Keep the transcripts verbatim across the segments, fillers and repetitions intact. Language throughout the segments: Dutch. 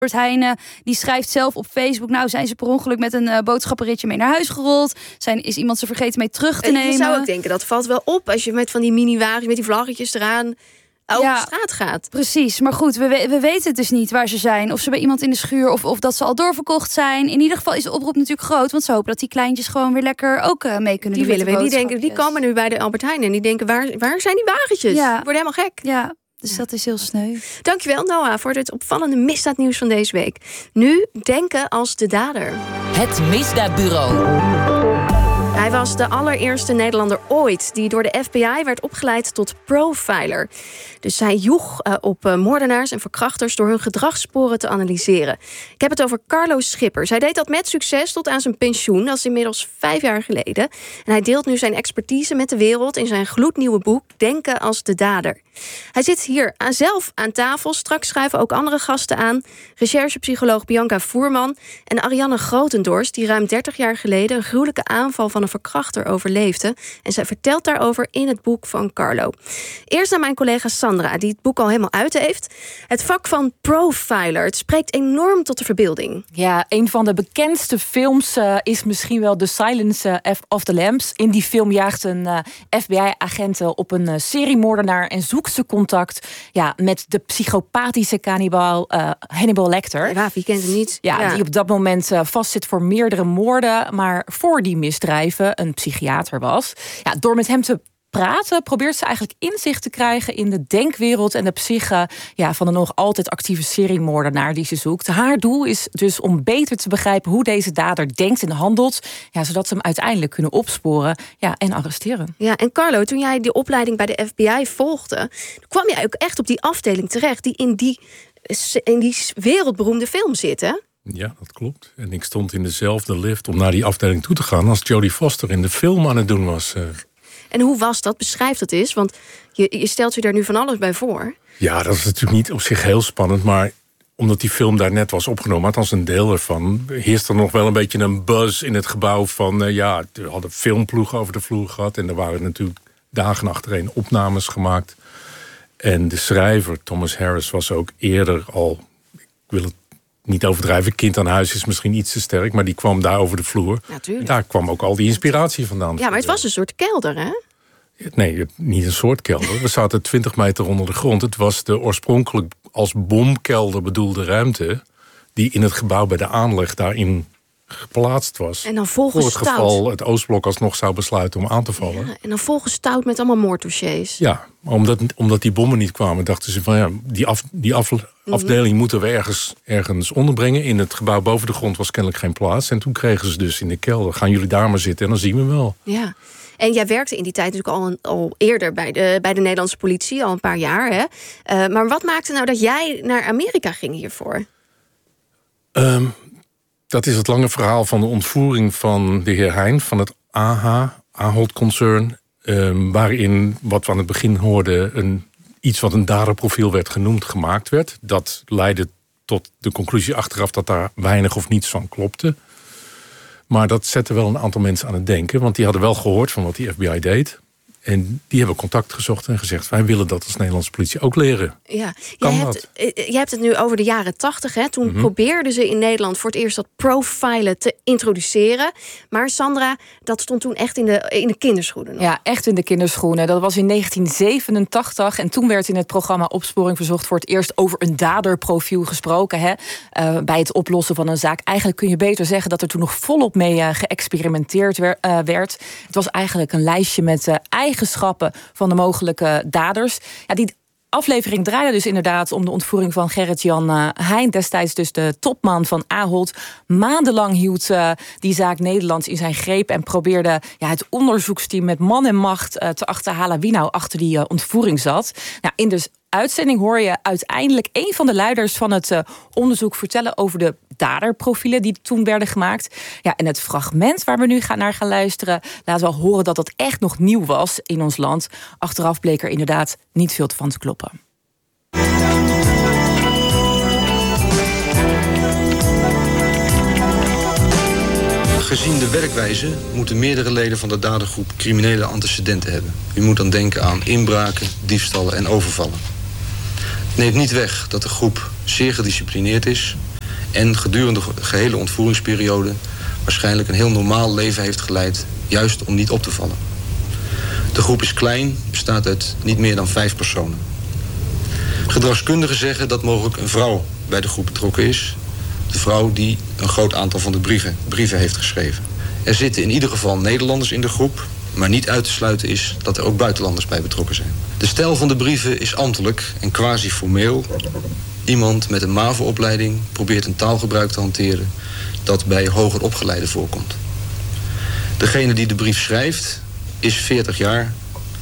Heijnen, die schrijft zelf op Facebook... nou, zijn ze per ongeluk met een uh, boodschappenritje mee naar huis gerold? Zijn, is iemand ze vergeten mee terug te nemen? Je zou ook denken, dat valt wel op... als je met van die miniwagens, met die vlaggetjes eraan... over ja, de straat gaat. Precies, maar goed, we, we weten het dus niet waar ze zijn. Of ze bij iemand in de schuur, of, of dat ze al doorverkocht zijn. In ieder geval is de oproep natuurlijk groot... want ze hopen dat die kleintjes gewoon weer lekker ook uh, mee kunnen die doen. Willen we, die, denken, die komen nu bij de Albert Heijn... en die denken, waar, waar zijn die wagentjes? Ja. Die worden helemaal gek. Ja. Dus dat is heel sneu. Dankjewel, Noah, voor dit opvallende misdaadnieuws van deze week. Nu denken als de dader. Het Misdaadbureau. Hij was de allereerste Nederlander ooit die door de F B I werd opgeleid tot profiler. Dus hij joeg uh, op uh, moordenaars en verkrachters door hun gedragssporen te analyseren. Ik heb het over Carlo Schippers. Hij deed dat met succes tot aan zijn pensioen. Dat is inmiddels vijf jaar geleden. En hij deelt nu zijn expertise met de wereld in zijn gloednieuwe boek Denken als de dader. Hij zit hier aan zelf aan tafel. Straks schuiven ook andere gasten aan. Recherchepsycholoog Bianca Voerman en Arianne Grotendorst, die ruim dertig jaar geleden een gruwelijke aanval van een verkrachter overleefde. En zij vertelt daarover in het boek van Carlo. Eerst naar mijn collega Sandra, die het boek al helemaal uit heeft. Het vak van profiler, het spreekt enorm tot de verbeelding. Ja, een van de bekendste films uh, is misschien wel The Silence of the Lambs. In die film jaagt een uh, F B I-agent op een uh, seriemoordenaar en zoekt ze contact ja, met de psychopathische kannibaal uh, Hannibal Lecter. Ja, wie kent hem niet? Ja, ja. Die op dat moment uh, vastzit voor meerdere moorden, maar voor die misdrijven een psychiater was. Ja, door met hem te praten probeert ze eigenlijk inzicht te krijgen in de denkwereld en de psyche ja, van de nog altijd actieve seriemoordenaar die ze zoekt. Haar doel is dus om beter te begrijpen hoe deze dader denkt en handelt, ja, zodat ze hem uiteindelijk kunnen opsporen ja, en arresteren. Ja, en Carlo, toen jij die opleiding bij de F B I volgde, kwam jij ook echt op die afdeling terecht die in die, in die wereldberoemde film zit, hè? Ja, dat klopt. En ik stond in dezelfde lift om naar die afdeling toe te gaan als Jodie Foster in de film aan het doen was. En hoe was dat? Beschrijf dat eens, want je, je stelt je daar nu van alles bij voor. Ja, dat is natuurlijk niet op zich heel spannend, maar omdat die film daar net was opgenomen, althans een deel ervan, heerst er nog wel een beetje een buzz in het gebouw van, uh, ja, we hadden filmploegen over de vloer gehad en er waren natuurlijk dagen achtereen opnames gemaakt. En de schrijver, Thomas Harris, was ook eerder al, ik wil het niet overdrijven, kind aan huis is misschien iets te sterk, maar die kwam daar over de vloer. Natuurlijk. Daar kwam ook al die inspiratie vandaan. Ja, maar het was een soort kelder, hè? Nee, niet een soort kelder. We zaten twintig meter onder de grond. Het was de oorspronkelijk als bomkelder bedoelde ruimte die in het gebouw bij de aanleg daarin geplaatst was. En dan volgens voor het geval het Oostblok alsnog zou besluiten om aan te vallen. Ja, en dan volgens stout met allemaal moorddossiers. Ja, omdat, omdat die bommen niet kwamen, dachten ze van ja, die, af, die af, afdeling moeten we ergens, ergens onderbrengen. In het gebouw boven de grond was kennelijk geen plaats. En toen kregen ze dus in de kelder, gaan jullie daar maar zitten en dan zien we wel. Ja. En jij werkte in die tijd natuurlijk al, een, al eerder bij de, bij de Nederlandse politie, al een paar jaar. Hè? Uh, maar wat maakte nou dat jij naar Amerika ging hiervoor? Um, dat is het lange verhaal van de ontvoering van de heer Heijn van het A H, Ahold-concern. Um, waarin, wat we aan het begin hoorden, een, iets wat een daderprofiel werd genoemd, gemaakt werd. Dat leidde tot de conclusie achteraf dat daar weinig of niets van klopte. Maar dat zette wel een aantal mensen aan het denken. Want die hadden wel gehoord van wat die F B I deed. En die hebben contact gezocht en gezegd, wij willen dat als Nederlandse politie ook leren. Ja, jij hebt, jij hebt het nu over de jaren tachtig. Hè? Toen mm-hmm. probeerden ze in Nederland voor het eerst dat profilen te introduceren. Maar Sandra, dat stond toen echt in de, in de kinderschoenen. Nog. Ja, echt in de kinderschoenen. Dat was in negentien zevenentachtig. En toen werd in het programma Opsporing Verzocht voor het eerst over een daderprofiel gesproken. Hè? Uh, bij het oplossen van een zaak. Eigenlijk kun je beter zeggen dat er toen nog volop mee uh, geëxperimenteerd wer, uh, werd. Het was eigenlijk een lijstje met uh, eigenschappen van de mogelijke daders. Ja, die aflevering draaide dus inderdaad om de ontvoering van Gerrit-Jan uh, Heijn, destijds dus de topman van Ahold. Maandenlang hield uh, die zaak Nederlands in zijn greep en probeerde ja, het onderzoeksteam met man en macht uh, te achterhalen wie nou achter die uh, ontvoering zat. Nou, in de uitzending hoor je uiteindelijk een van de leiders van het uh, onderzoek vertellen over de daderprofielen die toen werden gemaakt. Ja, en het fragment waar we nu gaan naar gaan luisteren laat wel horen dat dat echt nog nieuw was in ons land. Achteraf bleek er inderdaad niet veel van te kloppen. Gezien de werkwijze moeten meerdere leden van de dadergroep criminele antecedenten hebben. U moet dan denken aan inbraken, diefstallen en overvallen. Het neemt niet weg dat de groep zeer gedisciplineerd is en gedurende de gehele ontvoeringsperiode waarschijnlijk een heel normaal leven heeft geleid, juist om niet op te vallen. De groep is klein, bestaat uit niet meer dan vijf personen. Gedragskundigen zeggen dat mogelijk een vrouw bij de groep betrokken is. De vrouw die een groot aantal van de brieven, brieven heeft geschreven. Er zitten in ieder geval Nederlanders in de groep, maar niet uit te sluiten is dat er ook buitenlanders bij betrokken zijn. De stijl van de brieven is ambtelijk en quasi-formeel. Iemand met een MAVO-opleiding probeert een taalgebruik te hanteren dat bij hoger opgeleiden voorkomt. Degene die de brief schrijft is veertig jaar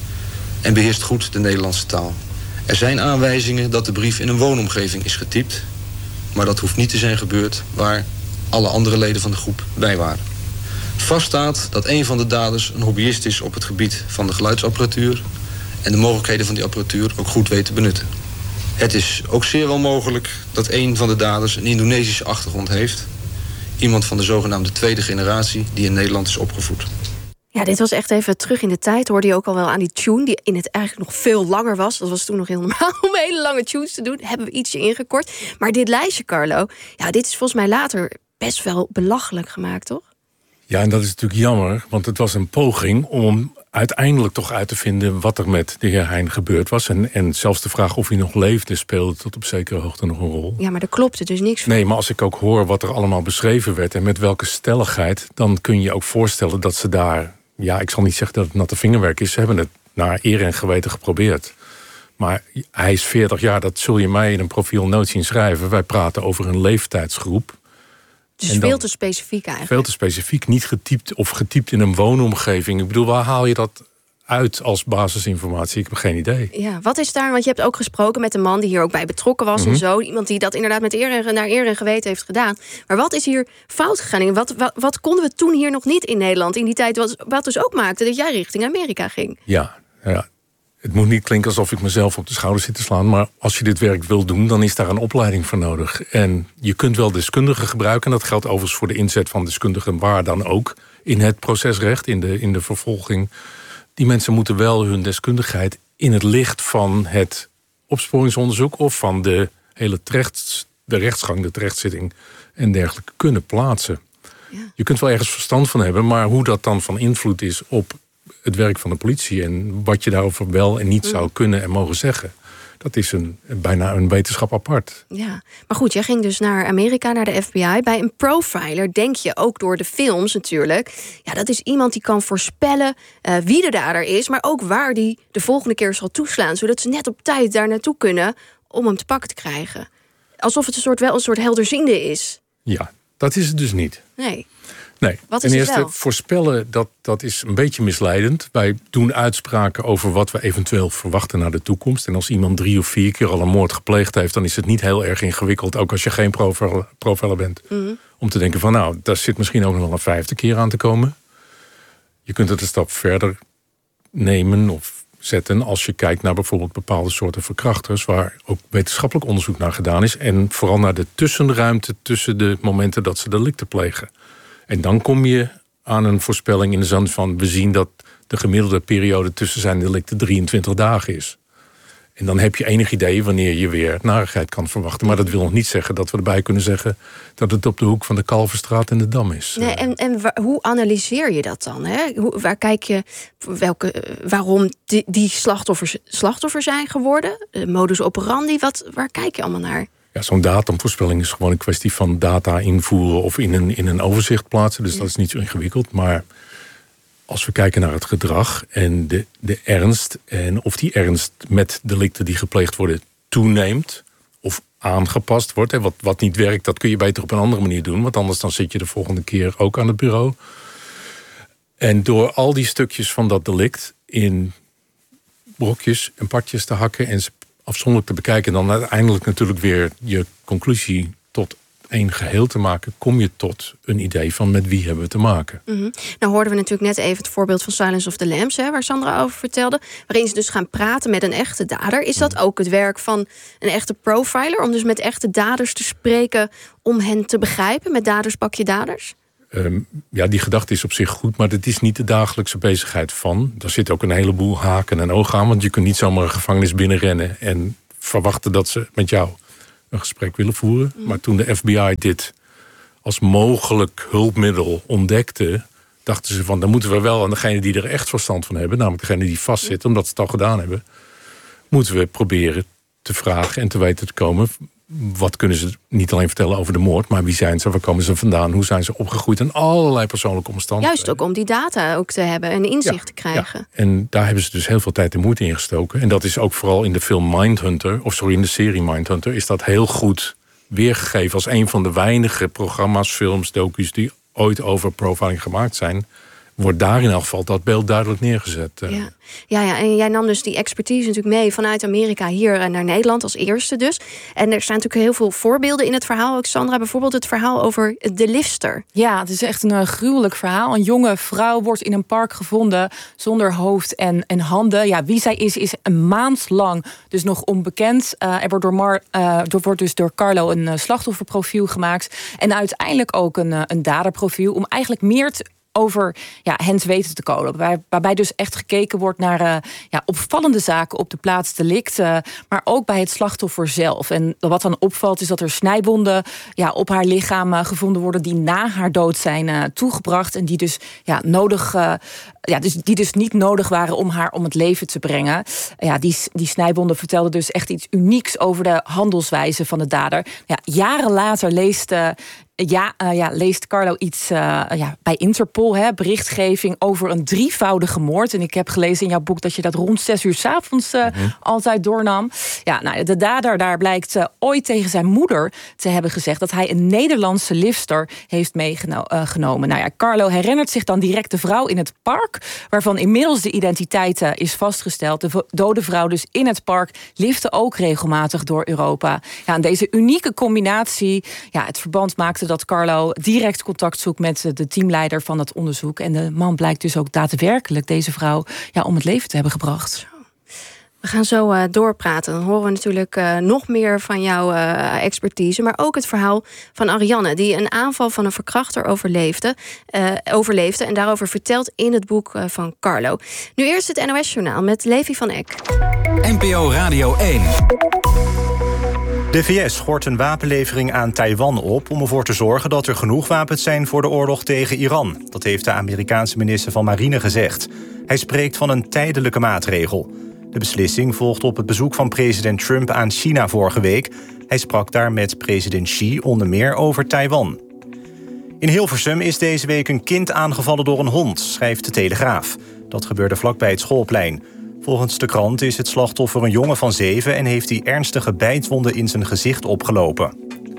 en beheerst goed de Nederlandse taal. Er zijn aanwijzingen dat de brief in een woonomgeving is getypt, maar dat hoeft niet te zijn gebeurd waar alle andere leden van de groep bij waren. Vaststaat dat een van de daders een hobbyist is op het gebied van de geluidsapparatuur en de mogelijkheden van die apparatuur ook goed weet te benutten. Het is ook zeer wel mogelijk dat een van de daders een Indonesische achtergrond heeft. Iemand van de zogenaamde tweede generatie die in Nederland is opgevoed. Ja, dit was echt even terug in de tijd. Hoorde je ook al wel aan die tune, die in het eigenlijk nog veel langer was. Dat was toen nog heel normaal om hele lange tunes te doen. Hebben we ietsje ingekort. Maar dit lijstje, Carlo, ja, dit is volgens mij later best wel belachelijk gemaakt, toch? Ja, en dat is natuurlijk jammer, want het was een poging om uiteindelijk toch uit te vinden wat er met de heer Heijn gebeurd was. En, en zelfs de vraag of hij nog leefde speelde tot op zekere hoogte nog een rol. Ja, maar daar klopte dus niks van. Nee, maar als ik ook hoor wat er allemaal beschreven werd en met welke stelligheid, dan kun je je ook voorstellen dat ze daar, ja, ik zal niet zeggen dat het natte vingerwerk is, ze hebben het naar eer en geweten geprobeerd. Maar hij is veertig jaar, dat zul je mij in een profiel nooit zien schrijven. Wij praten over een leeftijdsgroep. Dus veel te specifiek eigenlijk. Veel te specifiek, niet getypt of getypt in een woonomgeving. Ik bedoel, waar haal je dat uit als basisinformatie? Ik heb geen idee. Ja, wat is daar, want je hebt ook gesproken met een man die hier ook bij betrokken was mm-hmm. en zo. Iemand die dat inderdaad met eer en, naar eer en geweten heeft gedaan. Maar wat is hier fout gegaan? Wat, wat, wat konden we toen hier nog niet in Nederland? In die tijd, wat, wat dus ook maakte dat jij richting Amerika ging. Ja, ja. Het moet niet klinken alsof ik mezelf op de schouder zit te slaan, maar als je dit werk wil doen, dan is daar een opleiding voor nodig. En je kunt wel deskundigen gebruiken, en dat geldt overigens voor de inzet van deskundigen waar dan ook, in het procesrecht, in de, in de vervolging. Die mensen moeten wel hun deskundigheid in het licht van het opsporingsonderzoek of van de hele terecht, de rechtsgang, de terechtzitting en dergelijke kunnen plaatsen. Ja. Je kunt wel ergens verstand van hebben, maar hoe dat dan van invloed is op het werk van de politie en wat je daarover wel en niet mm. zou kunnen en mogen zeggen, dat is een, bijna een wetenschap apart. Ja, maar goed, jij ging dus naar Amerika, naar de F B I. Bij een profiler denk je ook door de films natuurlijk, ja, dat is iemand die kan voorspellen uh, wie de dader is, maar ook waar die de volgende keer zal toeslaan, zodat ze net op tijd daar naartoe kunnen om hem te pakken te krijgen. Alsof het een soort, wel een soort helderziende is. Ja, dat is het dus niet. Nee. Nee, Wat ten is eerste, wel? voorspellen, dat, dat is een beetje misleidend. Wij doen uitspraken over wat we eventueel verwachten naar de toekomst. En als iemand drie of vier keer al een moord gepleegd heeft, dan is het niet heel erg ingewikkeld, ook als je geen profiler, profiler bent, mm-hmm. om te denken van nou, daar zit misschien ook nog wel een vijfde keer aan te komen. Je kunt het een stap verder nemen of zetten als je kijkt naar bijvoorbeeld bepaalde soorten verkrachters, waar ook wetenschappelijk onderzoek naar gedaan is. En vooral naar de tussenruimte tussen de momenten dat ze delicten plegen. En dan kom je aan een voorspelling in de zin van, we zien dat de gemiddelde periode tussen zijn delicten drieëntwintig dagen is. En dan heb je enig idee wanneer je weer narigheid kan verwachten. Maar dat wil nog niet zeggen dat we erbij kunnen zeggen dat het op de hoek van de Kalverstraat en de Dam is. Nee, en en wa- hoe analyseer je dat dan? Hè? Hoe, waar kijk je welke, waarom die, die slachtoffers slachtoffer zijn geworden? De modus operandi, wat, waar kijk je allemaal naar? Ja, zo'n datumvoorspelling is gewoon een kwestie van data invoeren of in een, in een overzicht plaatsen. Dus ja. Dat is niet zo ingewikkeld. Maar als we kijken naar het gedrag en de, de ernst, en of die ernst met delicten die gepleegd worden toeneemt of aangepast wordt. Hè, wat, wat niet werkt, dat kun je beter op een andere manier doen. Want anders dan zit je de volgende keer ook aan het bureau. En door al die stukjes van dat delict in brokjes en partjes te hakken en ze afzonderlijk te bekijken, dan uiteindelijk natuurlijk weer je conclusie tot één geheel te maken, kom je tot een idee van met wie hebben we te maken. Mm-hmm. Nou hoorden we natuurlijk net even het voorbeeld van Silence of the Lambs, hè, waar Sandra over vertelde, waarin ze dus gaan praten met een echte dader. Is dat ook het werk van een echte profiler, om dus met echte daders te spreken, om hen te begrijpen? Met daders pak je daders? Um, ja, die gedachte is op zich goed, maar het is niet de dagelijkse bezigheid van. Daar zit ook een heleboel haken en ogen aan, want je kunt niet zomaar een gevangenis binnenrennen en verwachten dat ze met jou een gesprek willen voeren. Mm. Maar toen de F B I dit als mogelijk hulpmiddel ontdekte, dachten ze van, dan moeten we wel aan degene die er echt verstand van hebben, namelijk degene die vastzit, omdat ze het al gedaan hebben, moeten we proberen te vragen en te weten te komen, wat kunnen ze niet alleen vertellen over de moord, maar wie zijn ze, waar komen ze vandaan, hoe zijn ze opgegroeid en allerlei persoonlijke omstandigheden. Juist ook om die data ook te hebben en inzicht ja, te krijgen. Ja. En daar hebben ze dus heel veel tijd en moeite in gestoken. En dat is ook vooral in de film Mindhunter, of sorry, in de serie Mindhunter, is dat heel goed weergegeven als een van de weinige programma's, films, docu's die ooit over profiling gemaakt zijn. Wordt daar in elk geval dat beeld duidelijk neergezet. Ja. Ja, ja, en jij nam dus die expertise natuurlijk mee vanuit Amerika hier naar Nederland als eerste dus. En er staan natuurlijk heel veel voorbeelden in het verhaal. Ook Sandra, bijvoorbeeld het verhaal over de lifter. Ja, het is echt een uh, gruwelijk verhaal. Een jonge vrouw wordt in een park gevonden zonder hoofd en, en handen. Ja, wie zij is, is een maand lang dus nog onbekend. Uh, er wordt, door Mar, uh, er wordt dus door Carlo een uh, slachtofferprofiel gemaakt. En uiteindelijk ook een, uh, een daderprofiel. Om eigenlijk meer te over ja, hen te weten te komen. Waar, waarbij dus echt gekeken wordt naar uh, ja, opvallende zaken op de plaats delict. Uh, maar ook bij het slachtoffer zelf. En wat dan opvalt is dat er snijwonden ja, op haar lichaam uh, gevonden worden die na haar dood zijn uh, toegebracht. En die dus, ja, nodig, uh, ja, dus, die dus niet nodig waren om haar om het leven te brengen. Uh, ja, die, die snijwonden vertelden dus echt iets unieks over de handelswijze van de dader. Ja, jaren later leest uh, Ja, uh, ja, leest Carlo iets uh, ja, bij Interpol, hè, berichtgeving over een drievoudige moord. En ik heb gelezen in jouw boek dat je dat rond zes uur 's avonds uh, mm-hmm. altijd doornam. Ja, nou, de dader daar blijkt uh, ooit tegen zijn moeder te hebben gezegd dat hij een Nederlandse lifter heeft meegenomen. Uh, nou ja, Carlo herinnert zich dan direct de vrouw in het park, waarvan inmiddels de identiteit uh, is vastgesteld. De dode vrouw dus in het park lifte ook regelmatig door Europa. Ja, en deze unieke combinatie, ja, het verband maakte dat Carlo direct contact zoekt met de teamleider van het onderzoek. En de man blijkt dus ook daadwerkelijk deze vrouw ja, om het leven te hebben gebracht. We gaan zo uh, doorpraten. Dan horen we natuurlijk uh, nog meer van jouw uh, expertise. Maar ook het verhaal van Arianne, die een aanval van een verkrachter overleefde. Uh, overleefde en daarover vertelt in het boek uh, van Carlo. Nu eerst het N O S-journaal met Levi van Eck. N P O Radio één. De V S schort een wapenlevering aan Taiwan op om ervoor te zorgen dat er genoeg wapens zijn voor de oorlog tegen Iran. Dat heeft de Amerikaanse minister van Marine gezegd. Hij spreekt van een tijdelijke maatregel. De beslissing volgt op het bezoek van president Trump aan China vorige week. Hij sprak daar met president Xi onder meer over Taiwan. In Hilversum is deze week een kind aangevallen door een hond, schrijft de Telegraaf. Dat gebeurde vlakbij het schoolplein. Volgens de krant is het slachtoffer een jongen van zeven en heeft hij ernstige bijtwonden in zijn gezicht opgelopen.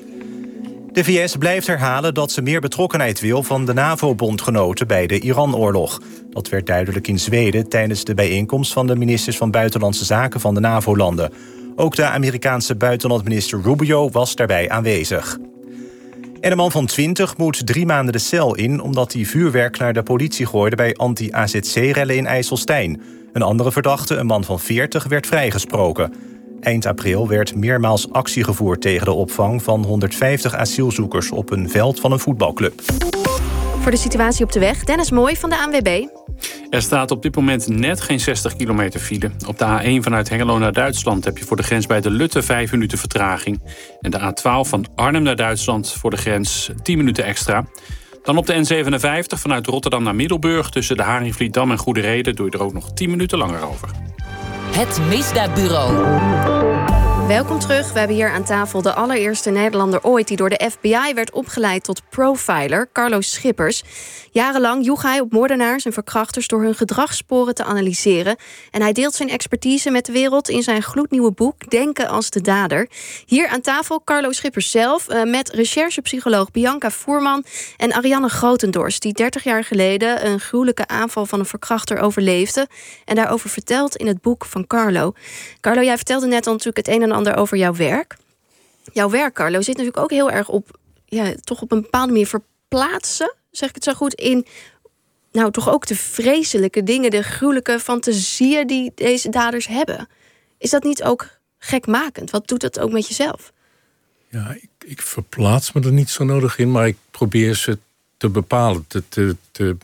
De V S blijft herhalen dat ze meer betrokkenheid wil van de NAVO-bondgenoten bij de Iran-oorlog. Dat werd duidelijk in Zweden tijdens de bijeenkomst van de ministers van Buitenlandse Zaken van de NAVO-landen. Ook de Amerikaanse buitenlandminister Rubio was daarbij aanwezig. En een man van twintig moet drie maanden de cel in omdat hij vuurwerk naar de politie gooide bij anti-A Z C-rellen in IJsselstein. Een andere verdachte, een man van veertig, werd vrijgesproken. Eind april werd meermaals actie gevoerd tegen de opvang van honderdvijftig asielzoekers op een veld van een voetbalclub. Voor de situatie op de weg, Dennis Mooi van de A N W B. Er staat op dit moment net geen zestig kilometer file. Op de A één vanuit Hengelo naar Duitsland heb je voor de grens bij de Lutte vijf minuten vertraging. En de A twaalf van Arnhem naar Duitsland voor de grens tien minuten extra. Dan op de N zevenenvijftig vanuit Rotterdam naar Middelburg tussen de Haringvlietdam en Goede Reden doe je er ook nog tien minuten langer over. Het Misdaadbureau. Welkom terug. We hebben hier aan tafel de allereerste Nederlander ooit die door de F B I werd opgeleid tot profiler, Carlo Schippers. Jarenlang joeg hij op moordenaars en verkrachters door hun gedragssporen te analyseren. En hij deelt zijn expertise met de wereld in zijn gloednieuwe boek Denken als de dader. Hier aan tafel Carlo Schippers zelf met recherchepsycholoog Bianca Voerman en Arianne Grotendorst, die dertig jaar geleden een gruwelijke aanval van een verkrachter overleefde en daarover vertelt in het boek van Carlo. Carlo, jij vertelde net al natuurlijk het een en ander over jouw werk. Jouw werk, Carlo, zit natuurlijk ook heel erg op, ja, toch op een bepaalde manier verplaatsen, zeg ik het zo goed, in nou toch ook de vreselijke dingen, de gruwelijke fantasieën die deze daders hebben. Is dat niet ook gekmakend? Wat doet dat ook met jezelf? Ja, ik, ik verplaats me er niet zo nodig in, maar ik probeer ze te bepalen, te, te, te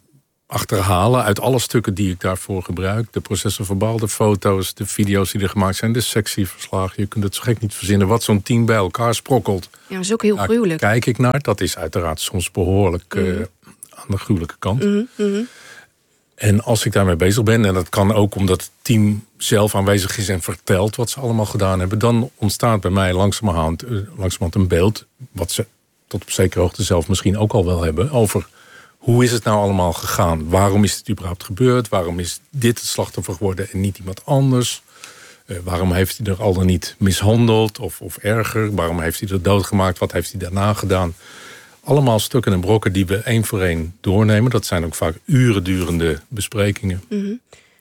achterhalen uit alle stukken die ik daarvoor gebruik. De processorverbaal, de foto's, de video's die er gemaakt zijn, de sectieverslagen. Je kunt het zo gek niet verzinnen wat zo'n team bij elkaar sprokkelt. Ja, dat is ook heel Daar gruwelijk. Kijk ik naar. Dat is uiteraard soms behoorlijk mm. uh, aan de gruwelijke kant. Mm-hmm, mm-hmm. En als ik daarmee bezig ben, en dat kan ook omdat het team zelf aanwezig is en vertelt wat ze allemaal gedaan hebben, dan ontstaat bij mij langzamerhand, uh, langzamerhand een beeld, wat ze tot op zekere hoogte zelf misschien ook al wel hebben, over hoe is het nou allemaal gegaan? Waarom is het überhaupt gebeurd? Waarom is dit het slachtoffer geworden en niet iemand anders? Uh, waarom heeft hij er al dan niet mishandeld of, of erger? Waarom heeft hij er doodgemaakt? Wat heeft hij daarna gedaan? Allemaal stukken en brokken die we één voor één doornemen. Dat zijn ook vaak uren durende besprekingen. Mm-hmm.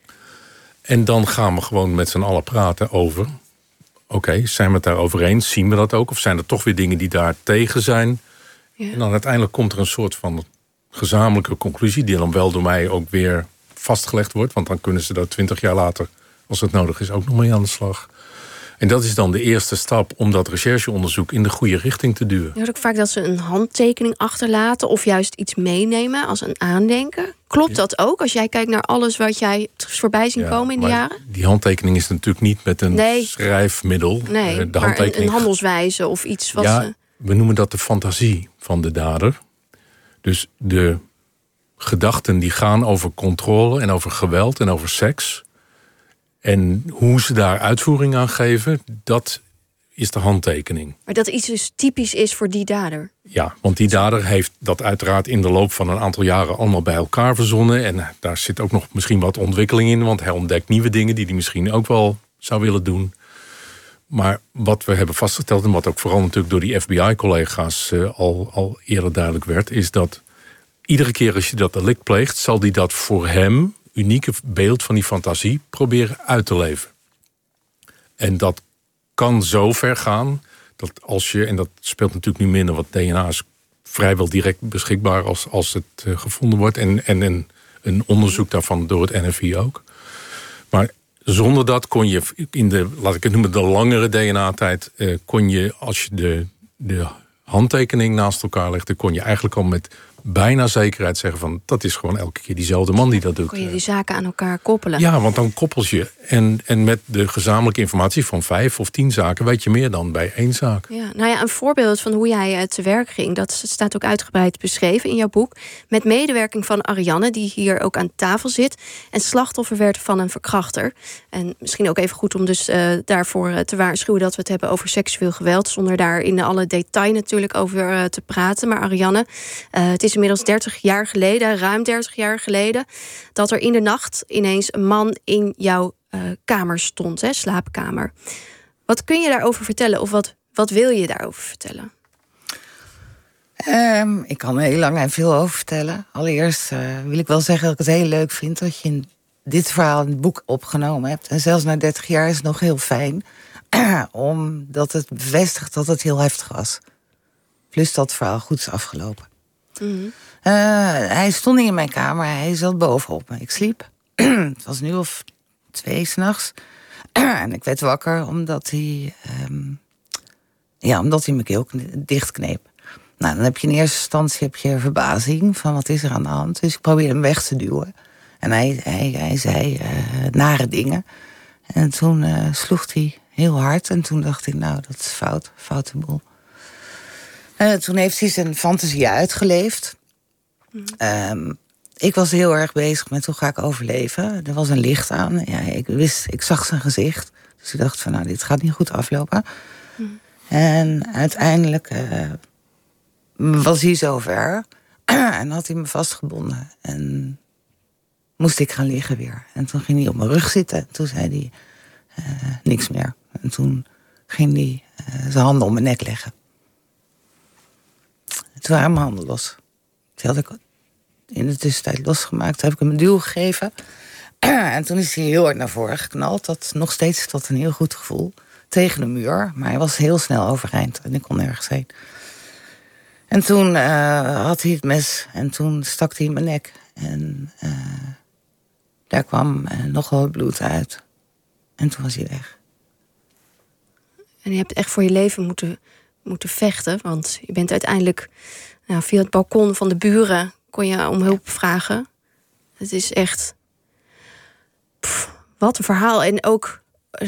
En dan gaan we gewoon met z'n allen praten over, oké, okay, zijn we het daarover eens? Zien we dat ook? Of zijn er toch weer dingen die daar tegen zijn? Ja. En dan uiteindelijk komt er een soort van gezamenlijke conclusie, die dan wel door mij ook weer vastgelegd wordt. Want dan kunnen ze dat twintig jaar later, als het nodig is, ook nog mee aan de slag. En dat is dan de eerste stap om dat rechercheonderzoek in de goede richting te duwen. Je hoort ook vaak dat ze een handtekening achterlaten of juist iets meenemen als een aandenken. Klopt ja. dat ook als jij kijkt naar alles wat jij voorbij zien ja, komen in de jaren? Die handtekening is natuurlijk niet met een nee. schrijfmiddel. Nee, de maar handtekening... een, een handelswijze of iets wat ja, ze... we noemen dat de fantasie van de dader. Dus de gedachten die gaan over controle en over geweld en over seks. En hoe ze daar uitvoering aan geven, dat is de handtekening. Maar dat iets dus typisch is voor die dader? Ja, want die dader heeft dat uiteraard in de loop van een aantal jaren allemaal bij elkaar verzonnen. En daar zit ook nog misschien wat ontwikkeling in, want hij ontdekt nieuwe dingen die hij misschien ook wel zou willen doen. Maar wat we hebben vastgesteld, en wat ook vooral natuurlijk door die F B I-collega's uh, al, al eerder duidelijk werd, is dat iedere keer als je dat delict pleegt, zal die dat voor hem unieke beeld van die fantasie proberen uit te leven. En dat kan zo ver gaan dat als je, en dat speelt natuurlijk nu minder, want D N A is vrijwel direct beschikbaar als, als het uh, gevonden wordt. En, en een, een onderzoek daarvan door het N F I ook. Maar zonder dat kon je in de, laat ik het noemen, de langere D N A-tijd, uh, kon je, als je de, de handtekening naast elkaar legde, kon je eigenlijk al met bijna zekerheid zeggen van, dat is gewoon elke keer diezelfde man die dat doet. Kon je die zaken aan elkaar koppelen? Ja, want dan koppel je. En, en met de gezamenlijke informatie van vijf of tien zaken weet je meer dan bij één zaak. Ja, nou ja, een voorbeeld van hoe jij te werk ging, dat staat ook uitgebreid beschreven in jouw boek. Met medewerking van Arianne, die hier ook aan tafel zit en slachtoffer werd van een verkrachter. En misschien ook even goed om dus uh, daarvoor uh, te waarschuwen dat we het hebben over seksueel geweld, zonder daar in alle detail natuurlijk over uh, te praten. Maar Arianne, uh, het is inmiddels dertig jaar geleden, ruim dertig jaar geleden, dat er in de nacht ineens een man in jouw uh, kamer stond, hè, slaapkamer. Wat kun je daarover vertellen of wat, wat wil je daarover vertellen? Um, ik kan er heel lang en veel over vertellen. Allereerst uh, wil ik wel zeggen dat ik het heel leuk vind dat je in dit verhaal in het boek opgenomen hebt. En zelfs na dertig jaar is het nog heel fijn, omdat het bevestigt dat het heel heftig was. Plus dat het verhaal goed is afgelopen. Mm-hmm. Uh, hij stond niet in mijn kamer, hij zat bovenop me. Ik sliep. Het was nu of twee 's nachts. En ik werd wakker omdat hij, um, ja, omdat hij mijn keel dichtkneep. Nou, dan heb je in eerste instantie heb je verbazing van wat is er aan de hand. Dus ik probeerde hem weg te duwen. En hij, hij, hij zei uh, nare dingen. En toen uh, sloeg hij heel hard. En toen dacht ik, nou, dat is fout, foute boel. Uh, toen heeft hij zijn fantasie uitgeleefd. Um, ik was heel erg bezig met hoe ga ik overleven. Er was een licht aan. Ja, ik wist, ik zag zijn gezicht. Dus ik dacht van, nou, dit gaat niet goed aflopen. Mm. En uiteindelijk uh, was hij zover. En had hij me vastgebonden. En moest ik gaan liggen weer. En toen ging hij op mijn rug zitten. En toen zei hij uh, niks meer. En toen ging hij uh, zijn handen om mijn nek leggen. Toen waren mijn handen los. Toen had ik in de tussentijd losgemaakt. Toen heb ik hem een duw gegeven. En toen is hij heel hard naar voren geknald. Dat nog steeds tot een heel goed gevoel. Tegen de muur. Maar hij was heel snel overeind. En ik kon nergens heen. En toen uh, had hij het mes. En toen stak hij in mijn nek. En uh, daar kwam uh, nogal wat bloed uit. En toen was hij weg. En je hebt echt voor je leven moeten, moeten vechten. Want je bent uiteindelijk, nou, via het balkon van de buren kon je om hulp vragen. Het is echt... Pff, wat een verhaal. En ook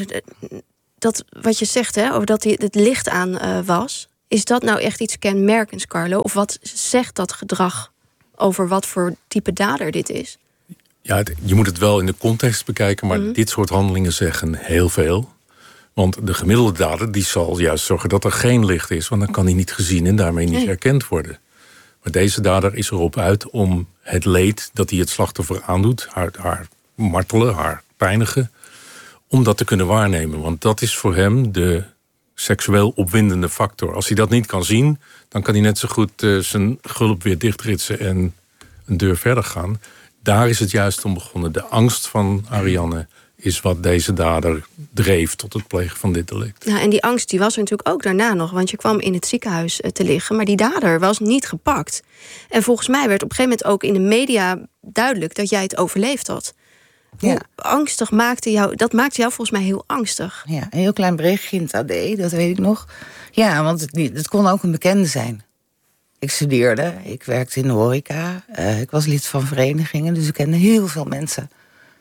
dat wat je zegt, hè, over dat hij het licht aan uh, was. Is dat nou echt iets kenmerkends, Carlo? Of wat zegt dat gedrag over wat voor type dader dit is? Ja, het, je moet het wel in de context bekijken, maar mm-hmm. dit soort handelingen zeggen heel veel. Want de gemiddelde dader die zal juist zorgen dat er geen licht is, want dan kan hij niet gezien en daarmee niet nee. herkend worden. Maar deze dader is erop uit om het leed dat hij het slachtoffer aandoet, haar, haar martelen, haar pijnigen, om dat te kunnen waarnemen. Want dat is voor hem de seksueel opwindende factor. Als hij dat niet kan zien, dan kan hij net zo goed uh, zijn gulp weer dichtritsen en een deur verder gaan. Daar is het juist om begonnen. De angst van Arianne is wat deze dader dreef tot het plegen van dit delict. Ja, en die angst die was er natuurlijk ook daarna nog, want je kwam in het ziekenhuis te liggen, maar die dader was niet gepakt. En volgens mij werd op een gegeven moment ook in de media duidelijk dat jij het overleefd had. Hoe ja. angstig maakte jou, dat maakte jou volgens mij heel angstig. Ja, een heel klein berichtje in het A D, dat weet ik nog. Ja, want het, het kon ook een bekende zijn. Ik studeerde, ik werkte in de horeca, uh, ik was lid van verenigingen, dus ik kende heel veel mensen.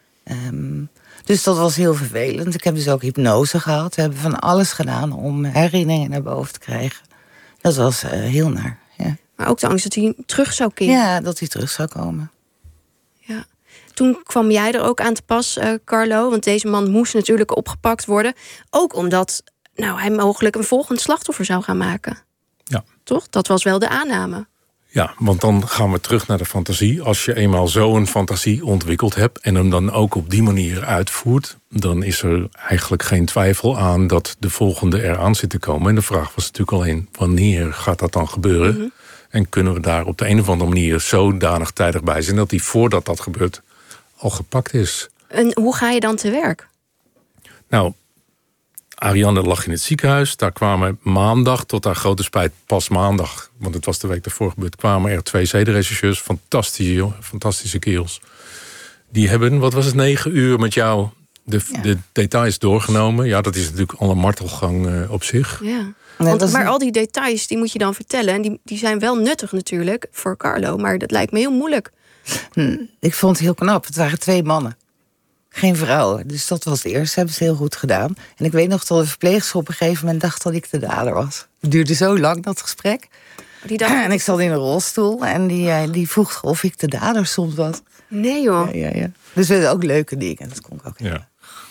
Um, dus dat was heel vervelend. Ik heb dus ook hypnose gehad. We hebben van alles gedaan om herinneringen naar boven te krijgen. Dat was uh, heel naar. Ja. Maar ook de angst dat hij terug zou keren. Ja, dat hij terug zou komen. Ja. Toen kwam jij er ook aan te pas, uh, Carlo. Want deze man moest natuurlijk opgepakt worden. Ook omdat nou, hij mogelijk een volgend slachtoffer zou gaan maken. Ja. Toch? Dat was wel de aanname. Ja, want dan gaan we terug naar de fantasie. Als je eenmaal zo'n fantasie ontwikkeld hebt en hem dan ook op die manier uitvoert, dan is er eigenlijk geen twijfel aan dat de volgende eraan zit te komen. En de vraag was natuurlijk alleen, wanneer gaat dat dan gebeuren? Mm-hmm. En kunnen we daar op de een of andere manier zodanig tijdig bij zijn dat hij voordat dat gebeurt al gepakt is? En hoe ga je dan te werk? Nou, Arianne lag in het ziekenhuis. Daar kwamen maandag, tot haar grote spijt pas maandag, want het was de week daarvoor gebeurd, kwamen er twee zedenrechercheurs, fantastische, fantastische kerels. Die hebben, wat was het, negen uur met jou de, ja. de details doorgenomen. Ja, dat is natuurlijk al een martelgang uh, op zich. Ja. Want, nee, maar een... al die details, die moet je dan vertellen. En die, die zijn wel nuttig natuurlijk voor Carlo, maar dat lijkt me heel moeilijk. Hm, ik vond het heel knap. Het waren twee mannen. Geen vrouwen. Dus dat was het eerste. Hebben ze heel goed gedaan. En ik weet nog dat de verpleegster op een gegeven moment dacht dat ik de dader was. Het duurde zo lang, dat gesprek. Die dacht... En ik zat in een rolstoel. En die, die vroeg of ik de dader soms was. Nee joh. Ja, ja, ja. Dus we hadden ook leuke dingen. Dat kon ik ook. Ja.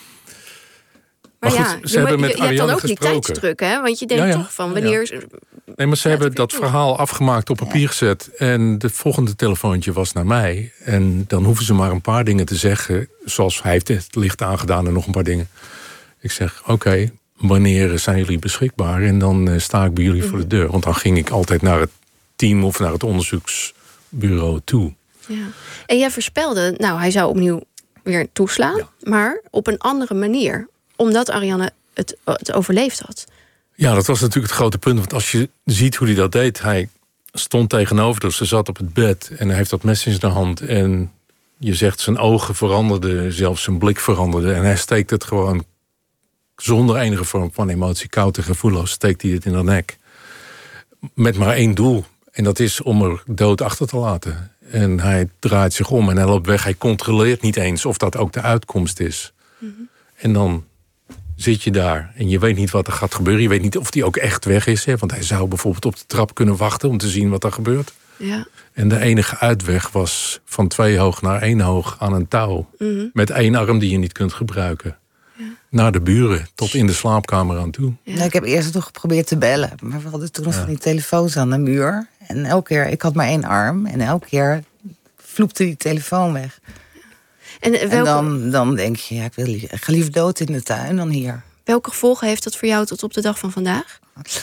Maar, maar goed, ja, ze je, hebben met je, je hebt dan ook gesproken. die tijdsdruk, hè? Want je denkt ja, ja. toch van wanneer... Ja. Nee, maar ze ja, hebben dat verhaal afgemaakt, op papier ja. gezet. En de volgende telefoontje was naar mij. En dan hoeven ze maar een paar dingen te zeggen. Zoals hij heeft het licht aangedaan en nog een paar dingen. Ik zeg, oké, okay, wanneer zijn jullie beschikbaar? En dan uh, sta ik bij jullie mm. voor de deur. Want dan ging ik altijd naar het team of naar het onderzoeksbureau toe. Ja. En jij voorspelde, nou, hij zou opnieuw weer toeslaan. Ja. Maar op een andere manier. Omdat Arianne het, het overleefd had. Ja, dat was natuurlijk het grote punt. Want als je ziet hoe hij dat deed. Hij stond tegenover, dus ze zat op het bed. En hij heeft dat mes in zijn hand. En je zegt zijn ogen veranderden. Zelfs zijn blik veranderde. En hij steekt het gewoon zonder enige vorm van emotie, koud en gevoelloos, steekt hij het in de nek. Met maar één doel. En dat is om er dood achter te laten. En hij draait zich om en hij loopt weg. Hij controleert niet eens of dat ook de uitkomst is. Mm-hmm. En dan zit je daar en je weet niet wat er gaat gebeuren. Je weet niet of die ook echt weg is. Hè? Want hij zou bijvoorbeeld op de trap kunnen wachten om te zien wat er gebeurt. Ja. En de enige uitweg was van twee hoog naar één hoog aan een touw. Mm-hmm. Met één arm die je niet kunt gebruiken. Ja. Naar de buren, tot in de slaapkamer aan toe. Ja. Nou, ik heb eerst nog geprobeerd te bellen. Maar we hadden toen nog ja. van die telefoons aan de muur. En elke keer, ik had maar één arm. En elke keer vloepte die telefoon weg. En, welke... en dan, dan denk je, ja, ik, wil, ik ga liever dood in de tuin dan hier. Welke gevolgen heeft dat voor jou tot op de dag van vandaag?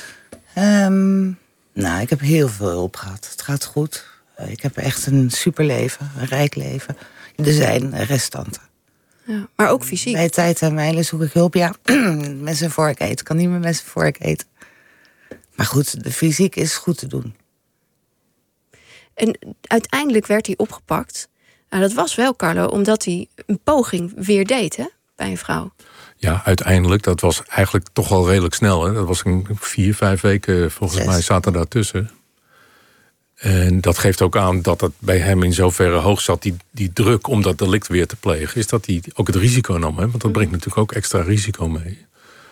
Um, nou, ik heb heel veel hulp gehad. Het gaat goed. Ik heb echt een superleven, een rijk leven. Er zijn restanten. Ja, maar ook fysiek. Bij tijd en mijlen zoek ik hulp. Ja, met zijn vork eten. Ik kan niet meer met zijn vork eten. Maar goed, de fysiek is goed te doen. En uiteindelijk werd hij opgepakt. Nou, dat was wel, Carlo, omdat hij een poging weer deed, hè, bij een vrouw. Ja, uiteindelijk. Dat was eigenlijk toch al redelijk snel. Hè? Dat was een vier, vijf weken, volgens Zes. mij, zaten daartussen. En dat geeft ook aan dat het bij hem in zoverre hoog zat, die, die druk om dat delict weer te plegen, is dat hij ook het risico nam. Hè? Want dat brengt natuurlijk ook extra risico mee.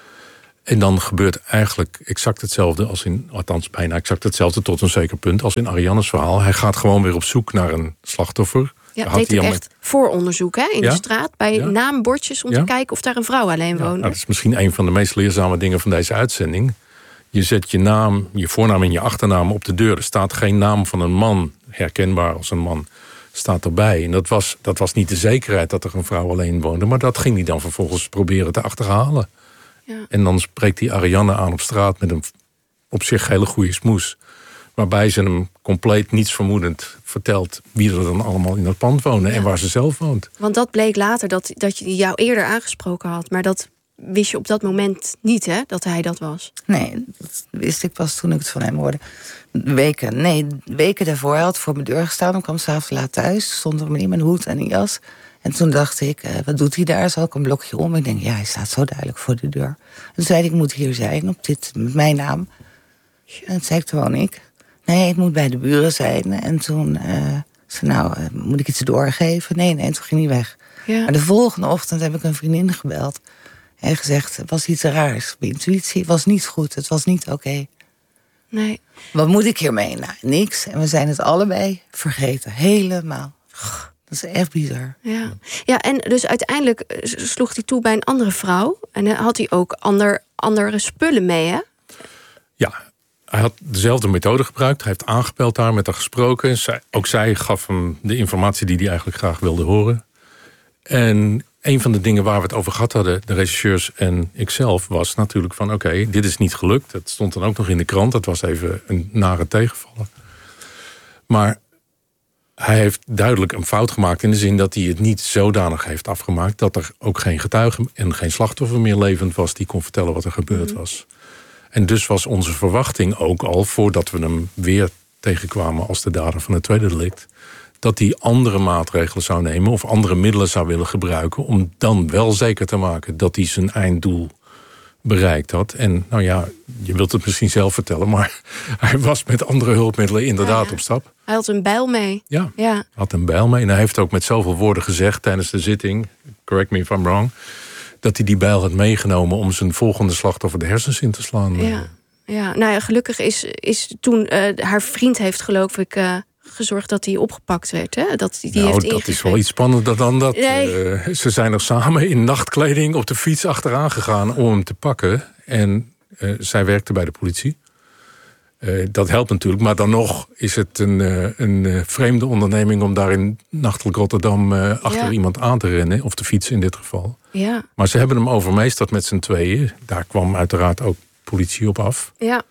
En dan gebeurt eigenlijk exact hetzelfde als in, althans bijna exact hetzelfde tot een zeker punt als in Arianne's verhaal. Hij gaat gewoon weer op zoek naar een slachtoffer. Ja, het deed ook echt met... vooronderzoek hè, in ja? de straat, bij ja? naambordjes om ja? te kijken of daar een vrouw alleen woonde. Ja, nou, dat is misschien een van de meest leerzame dingen van deze uitzending. Je zet je naam, je voornaam en je achternaam op de deur. Er staat geen naam van een man, herkenbaar als een man, staat erbij. En dat was, dat was niet de zekerheid dat er een vrouw alleen woonde, maar dat ging hij dan vervolgens proberen te achterhalen. Ja. En dan spreekt hij Arianne aan op straat met een op zich hele goede smoes. Waarbij ze hem compleet niets vermoedend vertelt wie er dan allemaal in dat pand wonen ja. en waar ze zelf woont. Want dat bleek later dat, dat je jou eerder aangesproken had. Maar dat wist je op dat moment niet, hè, dat hij dat was? Nee, dat wist ik pas toen ik het van hem hoorde. Weken, nee, weken daarvoor. Hij had voor mijn deur gestaan. Ik kwam s'avonds laat thuis. Stond er met mijn hoed en een jas. En toen dacht ik, uh, wat doet hij daar? Zal ik een blokje om? Ik denk, ja, hij staat zo duidelijk voor de deur. En toen zei hij, ik moet hier zijn, op dit, met mijn naam. En toen zei ik, woon ik. Nee, ik moet bij de buren zijn. En toen uh, zei nou, uh, moet ik iets doorgeven? Nee, nee, en toen ging hij weg. Ja. Maar de volgende ochtend heb ik een vriendin gebeld. En gezegd, het was iets raars. Mijn intuïtie was niet goed, het was niet oké. Okay. Nee. Wat moet ik hiermee? Nou, niks. En we zijn het allebei vergeten, helemaal. Dat is echt bizar. Ja. Ja, en dus uiteindelijk sloeg hij toe bij een andere vrouw. En had hij ook ander, andere spullen mee, hè? Ja, hij had dezelfde methode gebruikt. Hij heeft aangebeld daar, met haar gesproken. Zij, ook zij gaf hem de informatie die hij eigenlijk graag wilde horen. En een van de dingen waar we het over gehad hadden, de regisseurs en ikzelf, was natuurlijk van oké, okay, dit is niet gelukt. Dat stond dan ook nog in de krant. Dat was even een nare tegenvaller. Maar hij heeft duidelijk een fout gemaakt in de zin dat hij het niet zodanig heeft afgemaakt dat er ook geen getuige en geen slachtoffer meer levend was die kon vertellen wat er gebeurd was. En dus was onze verwachting ook al, voordat we hem weer tegenkwamen als de dader van het tweede delict, dat hij andere maatregelen zou nemen of andere middelen zou willen gebruiken om dan wel zeker te maken dat hij zijn einddoel bereikt had. En nou ja, je wilt het misschien zelf vertellen, maar hij was met andere hulpmiddelen inderdaad ja. op stap. Hij had een bijl mee. Ja, ja, had een bijl mee. En hij heeft ook met zoveel woorden gezegd tijdens de zitting, correct me if I'm wrong, dat hij die bijl had meegenomen om zijn volgende slachtoffer de hersens in te slaan. Ja, ja. Nou ja, gelukkig is, is toen uh, haar vriend heeft geloof ik Uh, gezorgd dat hij opgepakt werd. Hè? Dat, die nou, heeft dat is wel iets spannender dan dat. Nee. Uh, ze zijn er samen in nachtkleding op de fiets achteraan gegaan om hem te pakken. En uh, zij werkte bij de politie. Uh, dat helpt natuurlijk, maar dan nog is het een, uh, een uh, vreemde onderneming om daar in nachtelijk Rotterdam uh, achter ja. iemand aan te rennen. Of te fietsen in dit geval. Ja. Maar ze hebben hem overmeesterd met z'n tweeën. Daar kwam uiteraard ook politie op af. Ja.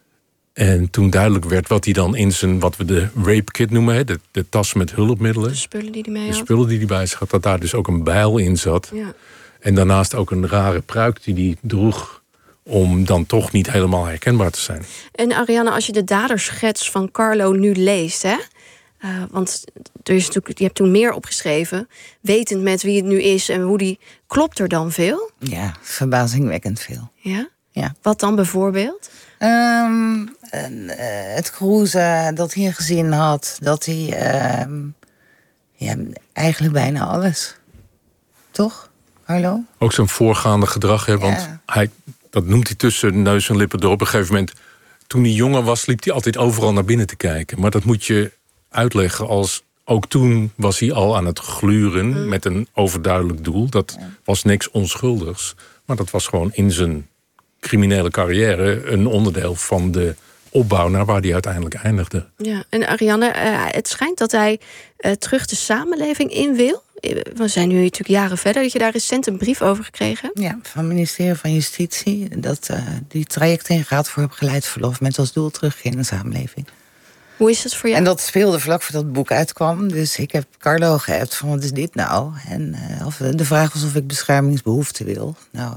En toen duidelijk werd wat hij dan in zijn, wat we de rape kit noemen, de, de tas met hulpmiddelen. De spullen die hij mee had. De spullen die hij bij zich had, dat daar dus ook een bijl in zat. Ja. En daarnaast ook een rare pruik die hij droeg om dan toch niet helemaal herkenbaar te zijn. En Arianne, als je de daderschets van Carlo nu leest, hè? Uh, want er is natuurlijk, je hebt toen meer opgeschreven, wetend met wie het nu is en hoe die, klopt er dan veel? Ja, verbazingwekkend veel. Ja? Ja. Wat dan bijvoorbeeld? Um, uh, het cruisen, dat hij een gezin had, dat hij uh, ja, eigenlijk bijna alles. Toch, Carlo? Ook zijn voorgaande gedrag, hè, want ja. hij, dat noemt hij tussen neus en lippen door. Op een gegeven moment, toen hij jonger was, liep hij altijd overal naar binnen te kijken. Maar dat moet je uitleggen als, ook toen was hij al aan het gluren mm. met een overduidelijk doel. Dat ja. was niks onschuldigs, maar dat was gewoon in zijn criminele carrière een onderdeel van de opbouw naar waar hij uiteindelijk eindigde. Ja, en Arianne, uh, het schijnt dat hij uh, terug de samenleving in wil. We zijn nu natuurlijk jaren verder. Dat je daar recent een brief over gekregen hebt? Ja, van het ministerie van Justitie. Dat uh, die traject ingaat voor begeleidsverlof met als doel terug in de samenleving. Hoe is het voor jou? En dat speelde vlak voordat het boek uitkwam. Dus ik heb Carlo geappt van wat is dit nou? En uh, of, de vraag was of ik beschermingsbehoefte wil. Nou,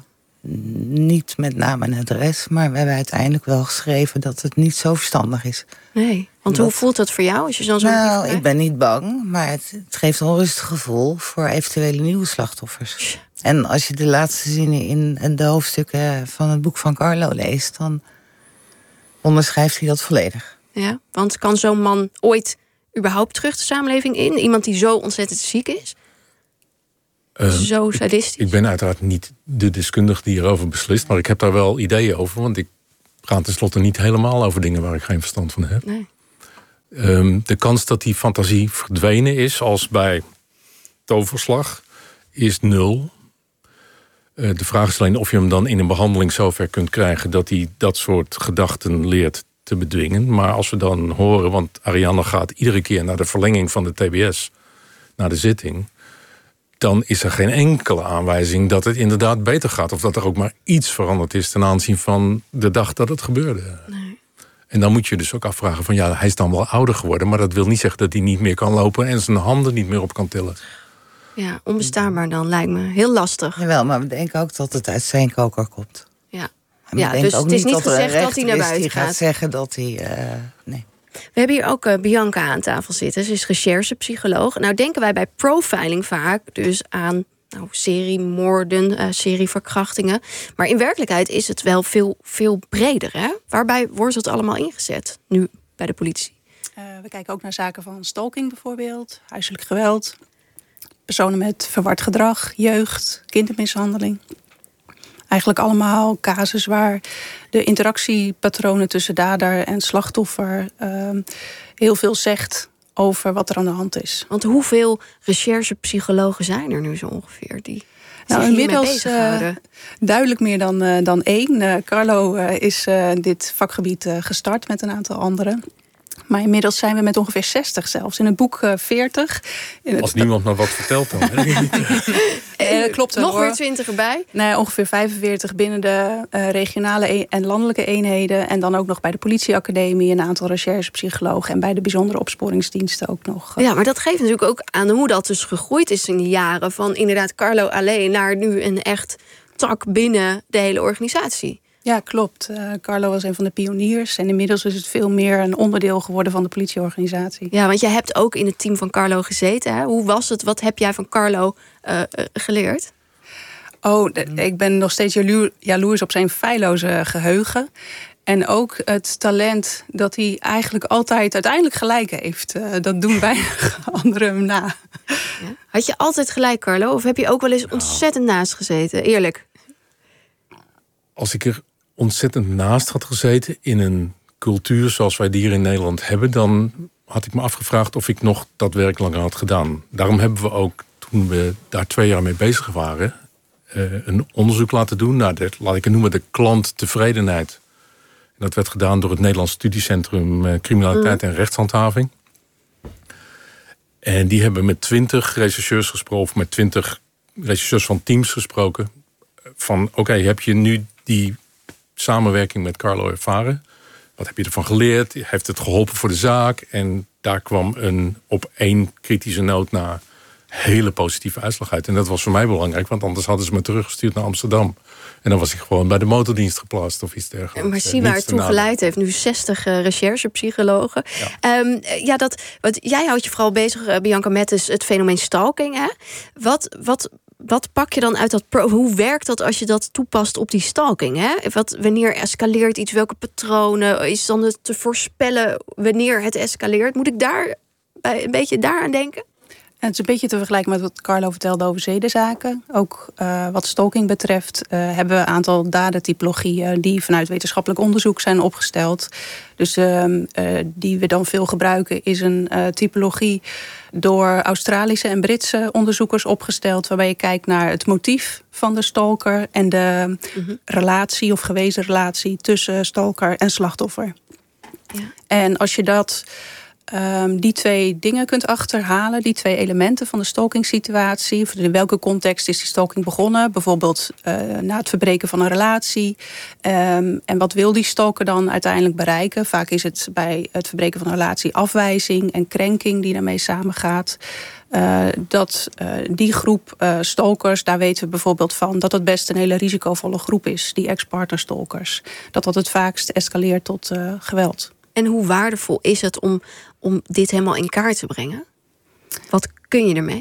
niet met naam en adres, maar we hebben uiteindelijk wel geschreven dat het niet zo verstandig is. Nee, want dat, hoe voelt dat voor jou als je zo'n zo'n Nou, ik ben niet bang, maar het, het geeft een onrustig gevoel voor eventuele nieuwe slachtoffers. En als je de laatste zinnen in de hoofdstukken van het boek van Carlo leest, dan onderschrijft hij dat volledig. Ja, want kan zo'n man ooit überhaupt terug de samenleving in? Iemand die zo ontzettend ziek is? Uh, zo sadistisch? Ik, ik ben uiteraard niet de deskundige die hierover beslist, maar ik heb daar wel ideeën over, want ik ga tenslotte niet helemaal over dingen waar ik geen verstand van heb. Nee. Um, de kans dat die fantasie verdwenen is, als bij toverslag, is nul. Uh, de vraag is alleen of je hem dan in een behandeling zover kunt krijgen dat hij dat soort gedachten leert te bedwingen. Maar als we dan horen, want Arianna gaat iedere keer naar de verlenging van de T B S, naar de zitting, dan is er geen enkele aanwijzing dat het inderdaad beter gaat. Of dat er ook maar iets veranderd is ten aanzien van de dag dat het gebeurde. Nee. En dan moet je dus ook afvragen van ja, hij is dan wel ouder geworden, maar dat wil niet zeggen dat hij niet meer kan lopen en zijn handen niet meer op kan tillen. Ja, onbestaanbaar dan, lijkt me. Heel lastig. Jawel, maar we denken ook dat het uit zijn koker komt. Ja, ja dus het is niet gezegd dat hij naar buiten gaat. gaat zeggen dat hij... Uh, nee. We hebben hier ook uh, Bianca aan tafel zitten. Ze is recherchepsycholoog. Nou denken wij bij profiling vaak dus aan nou, seriemoorden, uh, serieverkrachtingen. Maar in werkelijkheid is het wel veel, veel breder. Hè? Waarbij wordt het allemaal ingezet nu bij de politie? Uh, we kijken ook naar zaken van stalking bijvoorbeeld, huiselijk geweld, personen met verward gedrag, jeugd, kindermishandeling. Eigenlijk allemaal casus waar de interactiepatronen tussen dader en slachtoffer uh, heel veel zegt over wat er aan de hand is. Want hoeveel recherchepsychologen zijn er nu zo ongeveer die nou, zich hiermee bezighouden? Uh, duidelijk meer dan, uh, dan één. Uh, Carlo uh, is uh, dit vakgebied uh, gestart met een aantal anderen. Maar inmiddels zijn we met ongeveer zestig zelfs. In het boek uh, veertig. In het... Als niemand maar wat vertelt dan. uh, klopt wel, nog hoor. weer twintig erbij? Nee, ongeveer vijfenveertig binnen de uh, regionale e- en landelijke eenheden. En dan ook nog bij de politieacademie een aantal recherchepsychologen. En bij de bijzondere opsporingsdiensten ook nog. Uh. Ja, maar dat geeft natuurlijk ook aan hoe dat dus gegroeid is in de jaren. Van inderdaad Carlo alleen naar nu een echt tak binnen de hele organisatie. Ja, klopt. Uh, Carlo was een van de pioniers. En inmiddels is het veel meer een onderdeel geworden van de politieorganisatie. Ja, want jij hebt ook in het team van Carlo gezeten. Hè? Hoe was het? Wat heb jij van Carlo uh, uh, geleerd? Oh, de, ik ben nog steeds jaloer, jaloers op zijn feilloze geheugen. En ook het talent dat hij eigenlijk altijd uiteindelijk gelijk heeft. Uh, dat doen weinig anderen hem na. Ja. Had je altijd gelijk, Carlo? Of heb je ook wel eens ontzettend naast gezeten? Eerlijk. Als ik er ontzettend naast had gezeten in een cultuur zoals wij die hier in Nederland hebben, dan had ik me afgevraagd of ik nog dat werk langer had gedaan. Daarom hebben we ook, toen we daar twee jaar mee bezig waren, uh, een onderzoek laten doen naar de, laat ik het noemen, de klanttevredenheid. En dat werd gedaan door het Nederlands Studiecentrum uh, Criminaliteit en Rechtshandhaving. En die hebben met twintig rechercheurs gesproken, of met twintig rechercheurs van teams gesproken. Van oké, okay, heb je nu die samenwerking met Carlo ervaren? Wat heb je ervan geleerd? Heeft het geholpen voor de zaak? En daar kwam een op één kritische noot na hele positieve uitslag uit. En dat was voor mij belangrijk, want anders hadden ze me teruggestuurd naar Amsterdam. En dan was ik gewoon bij de motordienst geplaatst of iets dergelijks. Maar zie waar het toe geleid heeft. Nu zestig uh, recherchepsychologen. Ja, um, ja dat, wat, jij houdt je vooral bezig, uh, Bianca, met dus het fenomeen stalking. Hè? Wat... wat Wat pak je dan uit dat pro? Hoe werkt dat als je dat toepast op die stalking? Hè? Wat, wanneer escaleert iets? Welke patronen? Is dan het te voorspellen wanneer het escaleert? Moet ik daar bij, een beetje daaraan denken? En het is een beetje te vergelijken met wat Carlo vertelde over zedenzaken. Ook uh, wat stalking betreft uh, hebben we een aantal dadentypologieën die vanuit wetenschappelijk onderzoek zijn opgesteld. Dus uh, uh, die we dan veel gebruiken is een uh, typologie door Australische en Britse onderzoekers opgesteld, waarbij je kijkt naar het motief van de stalker en de mm-hmm. relatie of gewezen relatie tussen stalker en slachtoffer. Ja. En als je dat Um, die twee dingen kunt achterhalen, die twee elementen van de stalkingsituatie. In welke context is die stalking begonnen? Bijvoorbeeld uh, na het verbreken van een relatie. Um, en wat wil die stalker dan uiteindelijk bereiken? Vaak is het bij het verbreken van een relatie afwijzing en krenking die daarmee samengaat. Uh, dat uh, die groep uh, stalkers, daar weten we bijvoorbeeld van dat het best een hele risicovolle groep is, die ex-partner stalkers. Dat dat het vaakst escaleert tot uh, geweld. En hoe waardevol is het om, om dit helemaal in kaart te brengen? Wat kun je ermee?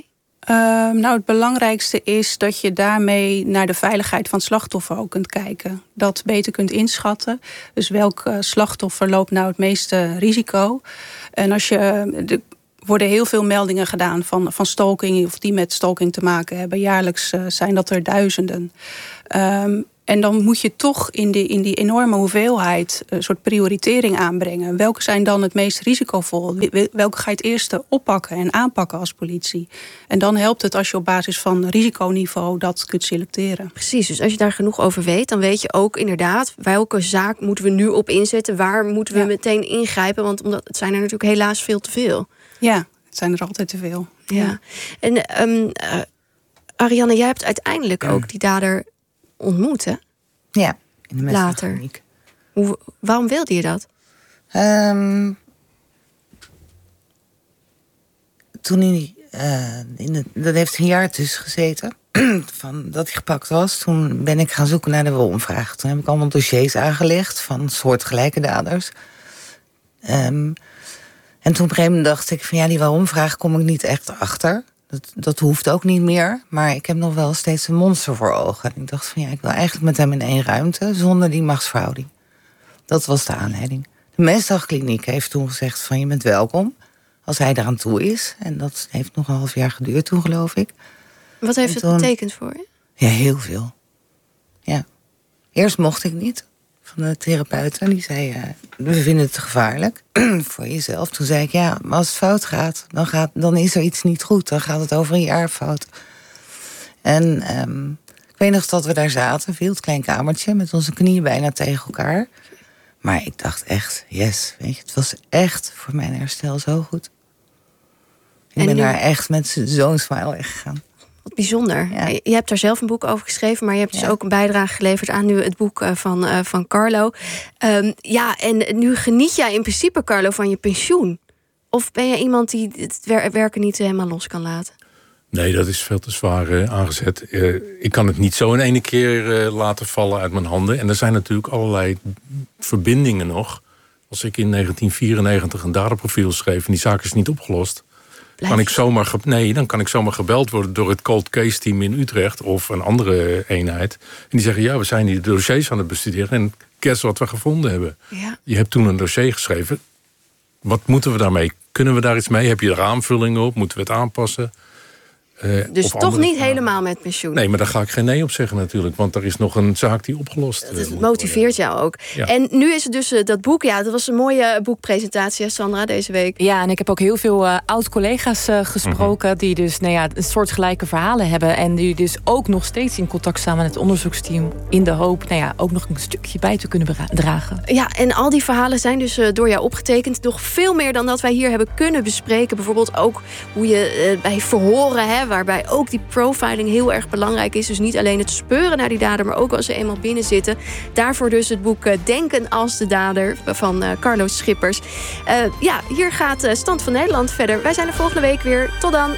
Uh, nou, het belangrijkste is dat je daarmee naar de veiligheid van het slachtoffer ook kunt kijken. Dat beter kunt inschatten. Dus welk uh, slachtoffer loopt nou het meeste risico? En als je... Er worden heel veel meldingen gedaan van, van stalking of die met stalking te maken hebben. Jaarlijks uh, zijn dat er duizenden. Um, En dan moet je toch in die, in die enorme hoeveelheid een soort prioritering aanbrengen. Welke zijn dan het meest risicovol? Welke ga je het eerste oppakken en aanpakken als politie? En dan helpt het als je op basis van risiconiveau dat kunt selecteren. Precies, dus als je daar genoeg over weet, dan weet je ook inderdaad welke zaak moeten we nu op inzetten. Waar moeten we ja. meteen ingrijpen? Want omdat, het zijn er natuurlijk helaas veel te veel. Ja, het zijn er altijd te veel. Ja. ja. En um, uh, Arianne, jij hebt uiteindelijk ook die dader ontmoet, hè? Ja, in de later. Hoe, waarom wilde je dat? Um, toen hij uh, in de, dat heeft een jaar tussen gezeten van dat hij gepakt was. Toen ben ik gaan zoeken naar de WOM-vraag. Toen heb ik allemaal dossiers aangelegd van soortgelijke daders. Um, en toen op een gegeven moment dacht ik van ja, die WOM-vraag kom ik niet echt achter. Dat, dat hoeft ook niet meer, maar ik heb nog wel steeds een monster voor ogen. En ik dacht van ja, ik wil eigenlijk met hem in één ruimte, zonder die machtsverhouding. Dat was de aanleiding. De Mesdagkliniek heeft toen gezegd van je bent welkom, als hij eraan toe is. En dat heeft nog een half jaar geduurd toen, geloof ik. Wat heeft het toen betekend voor je? Ja, heel veel. Ja. Eerst mocht ik niet, van de therapeuten. Die zei, uh, we vinden het te gevaarlijk voor jezelf. Toen zei ik, ja, maar als het fout gaat, dan, gaat, dan is er iets niet goed. Dan gaat het over een jaar fout. En um, ik weet nog dat we daar zaten, veel het klein kamertje, met onze knieën bijna tegen elkaar. Maar ik dacht echt, yes, weet je, het was echt voor mijn herstel zo goed. Ik en ben nu... daar echt met zo'n smile weggegaan. Wat bijzonder. Ja. Je hebt daar zelf een boek over geschreven, maar je hebt dus ja. ook een bijdrage geleverd aan nu het boek van, uh, van Carlo. Um, ja, en nu geniet jij in principe, Carlo, van je pensioen. Of ben je iemand die het werken niet helemaal los kan laten? Nee, dat is veel te zwaar uh, aangezet. Uh, ik kan het niet zo in één keer uh, laten vallen uit mijn handen. En er zijn natuurlijk allerlei verbindingen nog. Als ik in negentien vierennegentig een daderprofiel schreef en die zaak is niet opgelost, kan ik zomaar ge- nee, dan kan ik zomaar gebeld worden door het cold case team in Utrecht of een andere eenheid. En die zeggen, ja, we zijn die dossiers aan het bestuderen en guess wat we gevonden hebben. Ja. Je hebt toen een dossier geschreven. Wat moeten we daarmee? Kunnen we daar iets mee? Heb je er aanvullingen op? Moeten we het aanpassen? Uh, dus toch niet vragen. Helemaal met pensioen? Nee, maar daar ga ik geen nee op zeggen natuurlijk. Want er is nog een zaak die opgelost wordt. Het motiveert jou ook. Ja. En nu is het dus uh, dat boek. Ja, dat was een mooie boekpresentatie, Sandra, deze week. Ja, en ik heb ook heel veel uh, oud-collega's uh, gesproken, mm-hmm. die dus nou ja, een soort gelijke verhalen hebben. En die dus ook nog steeds in contact staan met het onderzoeksteam. In de hoop nou ja, ook nog een stukje bij te kunnen bera- dragen. Ja, en al die verhalen zijn dus uh, door jou opgetekend. Nog veel meer dan dat wij hier hebben kunnen bespreken. Bijvoorbeeld ook hoe je uh, bij verhoren, hè, waarbij ook die profiling heel erg belangrijk is. Dus niet alleen het speuren naar die dader, maar ook als ze eenmaal binnen zitten. Daarvoor dus het boek Denken als de dader van uh, Carlo Schippers. Uh, ja, hier gaat uh, Stand van Nederland verder. Wij zijn er volgende week weer. Tot dan.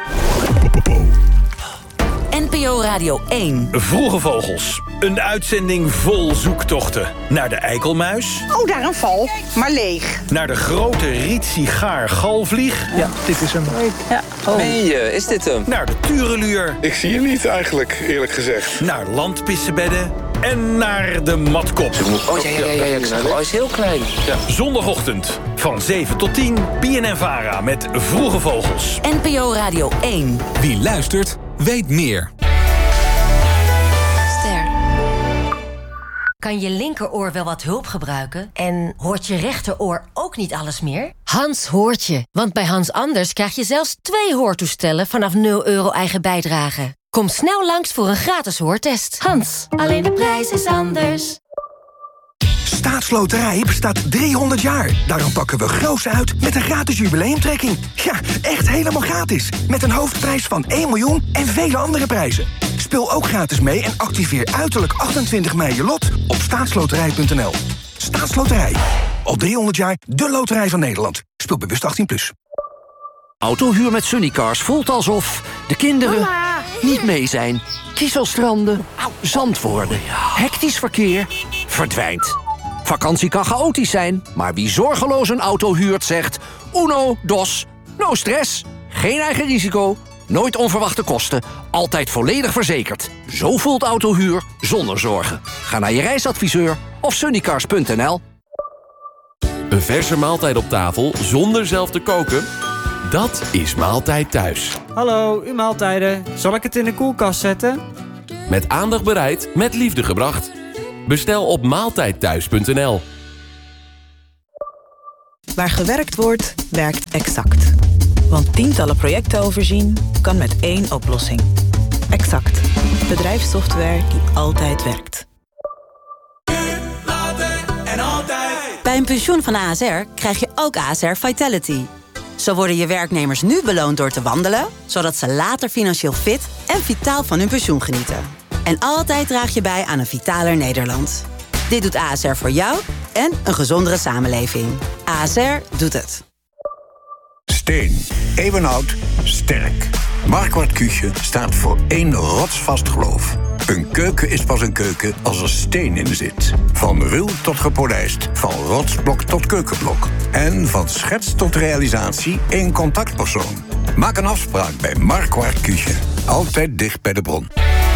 N P O Radio één. Vroege Vogels. Een uitzending vol zoektochten. Naar de eikelmuis. Oh, daar een val, maar leeg. Naar de grote rietsigaar galvlieg. Ja, dit is hem. Ja. Oh. Meen je, is dit hem? Naar de tureluur. Ik zie hem niet eigenlijk, eerlijk gezegd. Naar landpissebedden. En naar de matkop. Oh ja, ja, ja, ja, ik zag hem. Oh, hij is heel klein. Ja. Zondagochtend van zeven tot tien. B N N Vara met Vroege Vogels. N P O Radio één. Wie luistert, weet meer. Ster. Kan je linkeroor wel wat hulp gebruiken? En hoort je rechteroor ook niet alles meer? Hans hoort je. Want bij Hans Anders krijg je zelfs twee hoortoestellen vanaf nul euro eigen bijdrage. Kom snel langs voor een gratis hoortest. Hans, alleen de prijs is anders. Staatsloterij bestaat driehonderd jaar. Daarom pakken we groots uit met een gratis jubileumtrekking. Ja, echt helemaal gratis. Met een hoofdprijs van één miljoen en vele andere prijzen. Speel ook gratis mee en activeer uiterlijk achtentwintig mei je lot op staatsloterij punt n l. Staatsloterij. Al driehonderd jaar de loterij van Nederland. Speel bewust achttien plus. Autohuur met Sunnycars voelt alsof de kinderen Mama. niet mee zijn. Kieselstranden, zand worden, hectisch verkeer, verdwijnt. Vakantie kan chaotisch zijn, maar wie zorgeloos een auto huurt zegt... Uno, dos, no stress, geen eigen risico, Nooit onverwachte kosten, altijd volledig verzekerd. Zo voelt autohuur zonder zorgen. Ga naar je reisadviseur of sunnycars punt n l. Een verse maaltijd op tafel zonder zelf te koken? Dat is Maaltijd Thuis. Hallo, uw maaltijden. Zal ik het in de koelkast zetten? Met aandacht bereid, met liefde gebracht. Bestel op maaltijdthuis punt n l. Waar gewerkt wordt, werkt Exact. Want tientallen projecten overzien kan met één oplossing. Exact. Bedrijfssoftware die altijd werkt. Bij een pensioen van A S R krijg je ook A S R Vitality. Zo worden je werknemers nu beloond door te wandelen, zodat ze later financieel fit en vitaal van hun pensioen genieten. En altijd draag je bij aan een vitaler Nederland. Dit doet A S R voor jou en een gezondere samenleving. A S R doet het. Steen. Eeuwenoud. Sterk. Marquardt Küche staat voor één rotsvast geloof. Een keuken is pas een keuken als er steen in zit. Van ruw tot gepolijst. Van rotsblok tot keukenblok. En van schets tot realisatie één contactpersoon. Maak een afspraak bij Marquardt Küche. Altijd dicht bij de bron.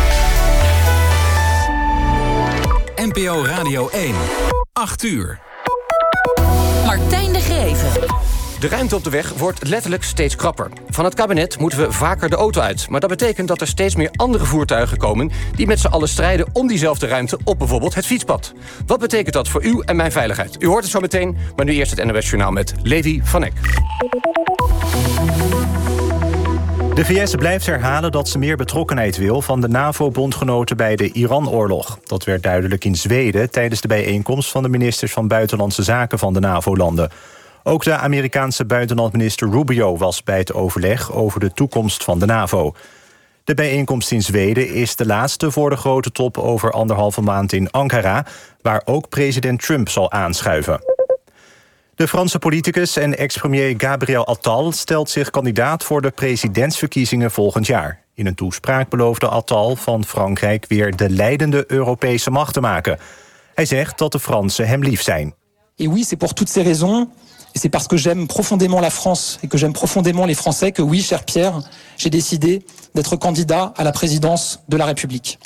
N P O Radio één. acht uur. Martijn de Geven. De ruimte op de weg wordt letterlijk steeds krapper. Van het kabinet moeten we vaker de auto uit. Maar dat betekent dat er steeds meer andere voertuigen komen die met z'n allen strijden om diezelfde ruimte op bijvoorbeeld het fietspad. Wat betekent dat voor u en mijn veiligheid? U hoort het zo meteen, maar nu eerst het N O S Journaal met Levi van Eck. De V S blijft herhalen dat ze meer betrokkenheid wil van de NAVO-bondgenoten bij de Iran-oorlog. Dat werd duidelijk in Zweden tijdens de bijeenkomst van de ministers van Buitenlandse Zaken van de NAVO-landen. Ook de Amerikaanse buitenlandminister Rubio was bij het overleg over de toekomst van de NAVO. De bijeenkomst in Zweden is de laatste voor de grote top over anderhalve maand in Ankara, waar ook president Trump zal aanschuiven. De Franse politicus en ex-premier Gabriel Attal stelt zich kandidaat voor de presidentsverkiezingen volgend jaar. In een toespraak beloofde Attal van Frankrijk weer de leidende Europese macht te maken. Hij zegt dat de Fransen hem lief zijn. Et oui, c'est pour toutes ces raisons. Et c'est parce que j'aime profondément la France et que j'aime profondément les Français que oui, cher Pierre, j'ai décidé d'être candidat à la présidence de la République.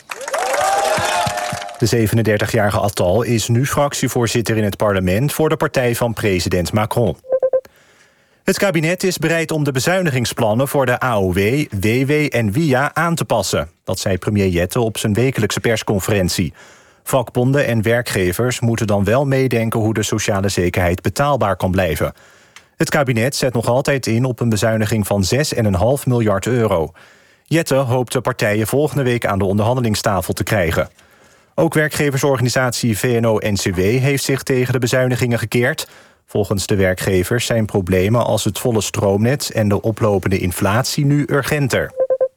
De zevenendertigjarige Attal is nu fractievoorzitter in het parlement voor de partij van president Macron. Het kabinet is bereid om de bezuinigingsplannen voor de A O W, W W en W I A aan te passen. Dat zei premier Jette op zijn wekelijkse persconferentie. Vakbonden en werkgevers moeten dan wel meedenken hoe de sociale zekerheid betaalbaar kan blijven. Het kabinet zet nog altijd in op een bezuiniging van zes komma vijf miljard euro. Jette hoopt de partijen volgende week aan de onderhandelingstafel te krijgen. Ook werkgeversorganisatie V N O N C W heeft zich tegen de bezuinigingen gekeerd. Volgens de werkgevers zijn problemen als het volle stroomnet en de oplopende inflatie nu urgenter.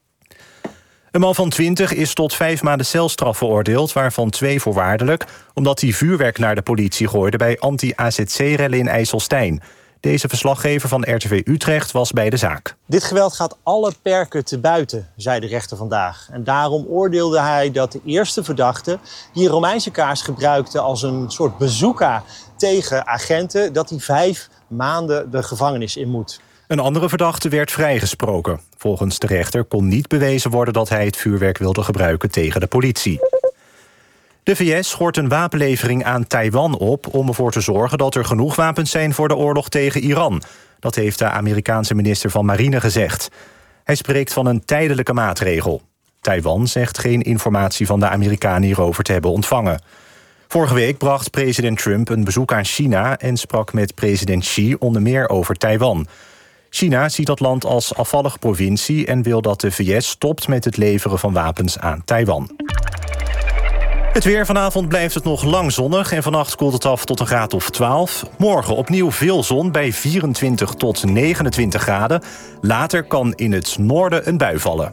Een man van twintig is tot vijf maanden celstraf veroordeeld, waarvan twee voorwaardelijk, omdat hij vuurwerk naar de politie gooide bij anti-A Z C-rellen in IJsselstein. Deze verslaggever van R T V Utrecht was bij de zaak. Dit geweld gaat alle perken te buiten, zei de rechter vandaag. En daarom oordeelde hij dat de eerste verdachte, die een Romeinse kaars gebruikte als een soort bazooka tegen agenten, dat hij vijf maanden de gevangenis in moet. Een andere verdachte werd vrijgesproken. Volgens de rechter kon niet bewezen worden dat hij het vuurwerk wilde gebruiken tegen de politie. De V S schort een wapenlevering aan Taiwan op om ervoor te zorgen dat er genoeg wapens zijn voor de oorlog tegen Iran. Dat heeft de Amerikaanse minister van Marine gezegd. Hij spreekt van een tijdelijke maatregel. Taiwan zegt geen informatie van de Amerikanen hierover te hebben ontvangen. Vorige week bracht president Trump een bezoek aan China en sprak met president Xi onder meer over Taiwan. China ziet dat land als afvallige provincie en wil dat de V S stopt met het leveren van wapens aan Taiwan. Het weer. Vanavond blijft het nog lang zonnig en vannacht koelt het af tot een graad of twaalf. Morgen opnieuw veel zon bij vierentwintig tot negenentwintig graden. Later kan in het noorden een bui vallen.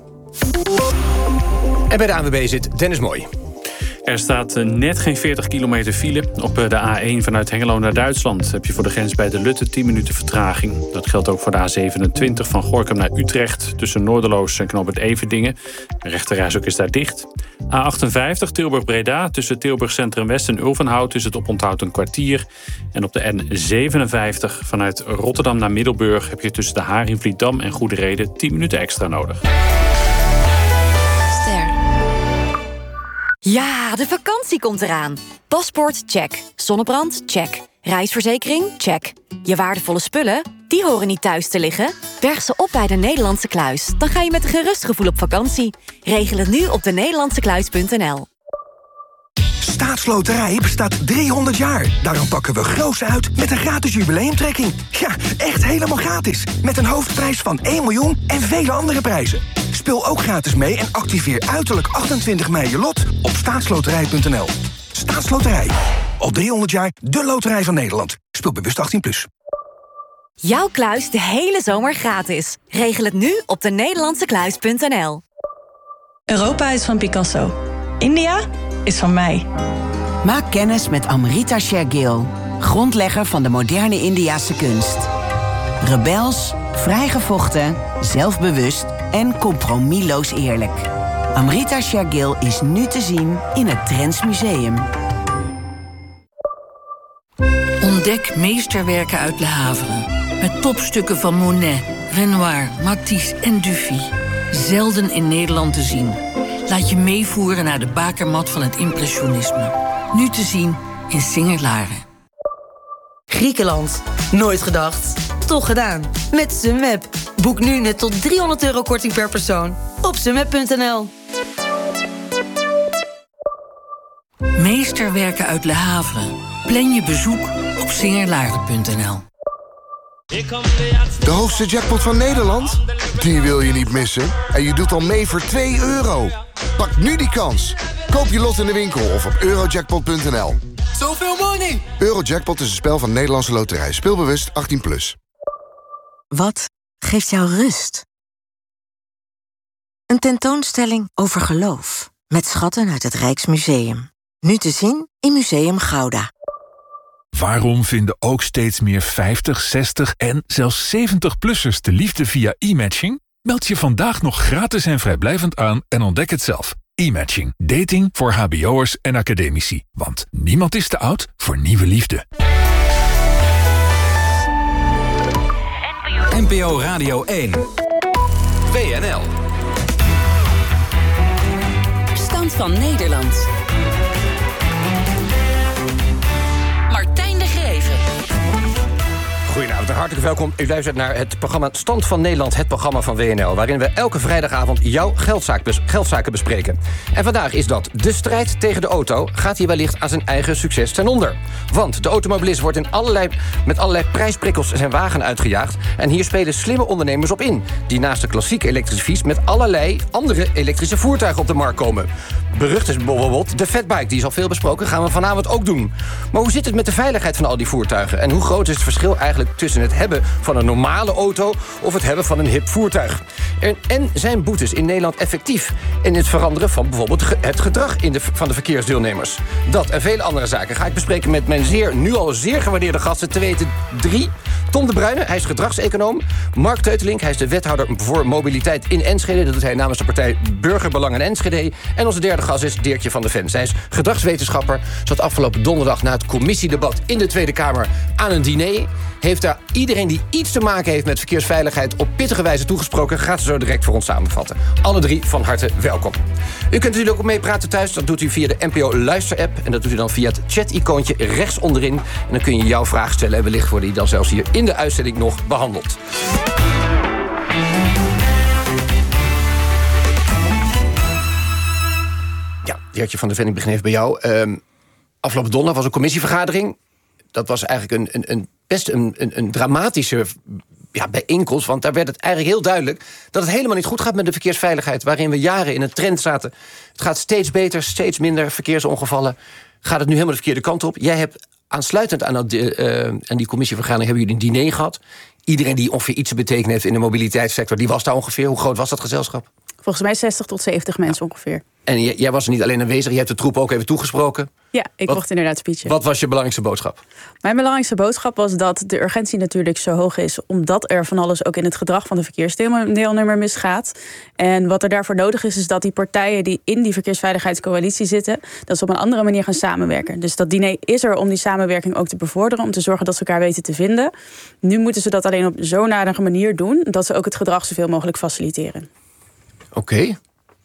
En bij de A N W B zit Dennis Mooi. Er staat net geen veertig kilometer file. Op de A één vanuit Hengelo naar Duitsland heb je voor de grens bij de Lutte tien minuten vertraging. Dat geldt ook voor de A zevenentwintig van Gorinchem naar Utrecht tussen Noorderloos en Knooppunt Everdingen. De rechterrijstrook is daar dicht. A achtenvijftig Tilburg-Breda. Tussen Tilburg Centrum West en Ulvenhout is het oponthoud een kwartier. En op de N zevenenvijftig vanuit Rotterdam naar Middelburg heb je tussen de Haringvlietdam en Goede Reden tien minuten extra nodig. Ster. Ja, de vakantie komt eraan. Paspoort, check. Zonnebrand, check. Reisverzekering, check. Je waardevolle spullen, die horen niet thuis te liggen. Berg ze op bij de Nederlandse Kluis. Dan ga je met een gerust gevoel op vakantie. Regel het nu op de nederlandse kluis punt n l. Staatsloterij bestaat driehonderd jaar. Daarom pakken we groots uit met een gratis jubileumtrekking. Ja, echt helemaal gratis. Met een hoofdprijs van één miljoen en vele andere prijzen. Speel ook gratis mee en activeer uiterlijk achtentwintig mei je lot op staatsloterij punt n l. Staatsloterij. Al driehonderd jaar de loterij van Nederland. Speel bewust achttien plus. Jouw kluis de hele zomer gratis. Regel het nu op de nederlandse kluis punt n l. Europa is van Picasso. India is van mij. Maak kennis met Amrita Shergill, grondlegger van de moderne Indiase kunst. Rebels, vrijgevochten, zelfbewust en compromisloos eerlijk. Amrita Shergill is nu te zien in het Drents Museum. Ontdek meesterwerken uit Le Havre. Met topstukken van Monet, Renoir, Matisse en Dufy. Zelden in Nederland te zien. Laat je meevoeren naar de bakermat van het impressionisme. Nu te zien in Singer-Laren. Griekenland. Nooit gedacht. Toch gedaan. Met Sunweb. Boek nu net tot driehonderd euro korting per persoon. Op sunweb punt n l. Meesterwerken uit Le Havre. Plan je bezoek op singer-laren punt n l. De hoogste jackpot van Nederland? Die wil je niet missen. En je doet al mee voor twee euro. Pak nu die kans. Koop je lot in de winkel of op eurojackpot punt n l. Zoveel money! Eurojackpot is een spel van Nederlandse Loterij. Speelbewust achttien plus. Wat geeft jou rust? Een tentoonstelling over geloof. Met schatten uit het Rijksmuseum. Nu te zien in Museum Gouda. Waarom vinden ook steeds meer vijftig, zestig en zelfs zeventig-plussers de liefde via e-matching? Meld je vandaag nog gratis en vrijblijvend aan en ontdek het zelf. E-matching. Dating voor hbo'ers en academici. Want niemand is te oud voor nieuwe liefde. N P O Radio één. W N L. Stand van Nederland. Martijn de Geven. Goedenavond en hartelijk welkom. U luistert naar het programma Stand van Nederland, het programma van W N L... waarin we elke vrijdagavond jouw geldzaak bes- geldzaken bespreken. En vandaag is dat de strijd tegen de auto... gaat hier wellicht aan zijn eigen succes ten onder. Want de automobilist wordt in allerlei, met allerlei prijsprikkels zijn wagen uitgejaagd... en hier spelen slimme ondernemers op in... die naast de klassieke elektrische fiets... met allerlei andere elektrische voertuigen op de markt komen. Berucht is bijvoorbeeld de fatbike, die is al veel besproken... gaan we vanavond ook doen. Maar hoe zit het met de veiligheid van al die voertuigen? En hoe groot is het verschil eigenlijk tussen het hebben van een normale auto... of het hebben van een hip voertuig? En, en zijn boetes in Nederland effectief... in het veranderen van bijvoorbeeld het gedrag in de, van de verkeersdeelnemers? Dat en vele andere zaken ga ik bespreken met mijn zeer, nu al zeer gewaardeerde gasten... te weten drie. Tom de Bruyne, hij is gedragseconoom. Mark Teutelink, hij is de wethouder voor mobiliteit in Enschede. Dat doet hij namens de partij Burgerbelang in Enschede. En onze derde gast is Dirkje van der Ven. Zij is gedragswetenschapper. Zat afgelopen donderdag na het commissiedebat in de Tweede Kamer aan een diner. Heeft daar iedereen die iets te maken heeft met verkeersveiligheid op pittige wijze toegesproken. Gaat ze zo direct voor ons samenvatten. Alle drie van harte welkom. U kunt natuurlijk ook meepraten thuis. Dat doet u via de N P O Luister-app. En dat doet u dan via het chat-icoontje rechts onderin. En dan kun je jouw vraag stellen. En wellicht worden die dan zelfs hier in de uitzending nog behandeld. Ja, Dirkje van der Ven, ik begin even bij jou. Um, afgelopen donderdag was een commissievergadering. Dat was eigenlijk een, een, een best een, een, een dramatische ja, bijeenkomst. Want daar werd het eigenlijk heel duidelijk dat het helemaal niet goed gaat met de verkeersveiligheid. Waarin we jaren in een trend zaten. Het gaat steeds beter, steeds minder verkeersongevallen. Gaat het nu helemaal de verkeerde kant op? Jij hebt aansluitend aan, dat, uh, aan die commissievergadering hebben jullie een diner gehad. Iedereen die ongeveer iets te betekenen heeft in de mobiliteitssector, die was daar ongeveer. Hoe groot was dat gezelschap? Volgens mij zestig tot zeventig mensen ja. ongeveer. En jij, jij was er niet alleen aanwezig, je hebt de troep ook even toegesproken. Ja, ik wat, mocht inderdaad speechen. Wat was je belangrijkste boodschap? Mijn belangrijkste boodschap was dat de urgentie natuurlijk zo hoog is, omdat er van alles ook in het gedrag van de verkeersdeelnemer misgaat. En wat er daarvoor nodig is, is dat die partijen die in die verkeersveiligheidscoalitie zitten, dat ze op een andere manier gaan samenwerken. Dus dat diner is er om die samenwerking ook te bevorderen, om te zorgen dat ze elkaar weten te vinden. Nu moeten ze dat alleen op zo'n nadige manier doen, dat ze ook het gedrag zoveel mogelijk faciliteren. Oké. Okay.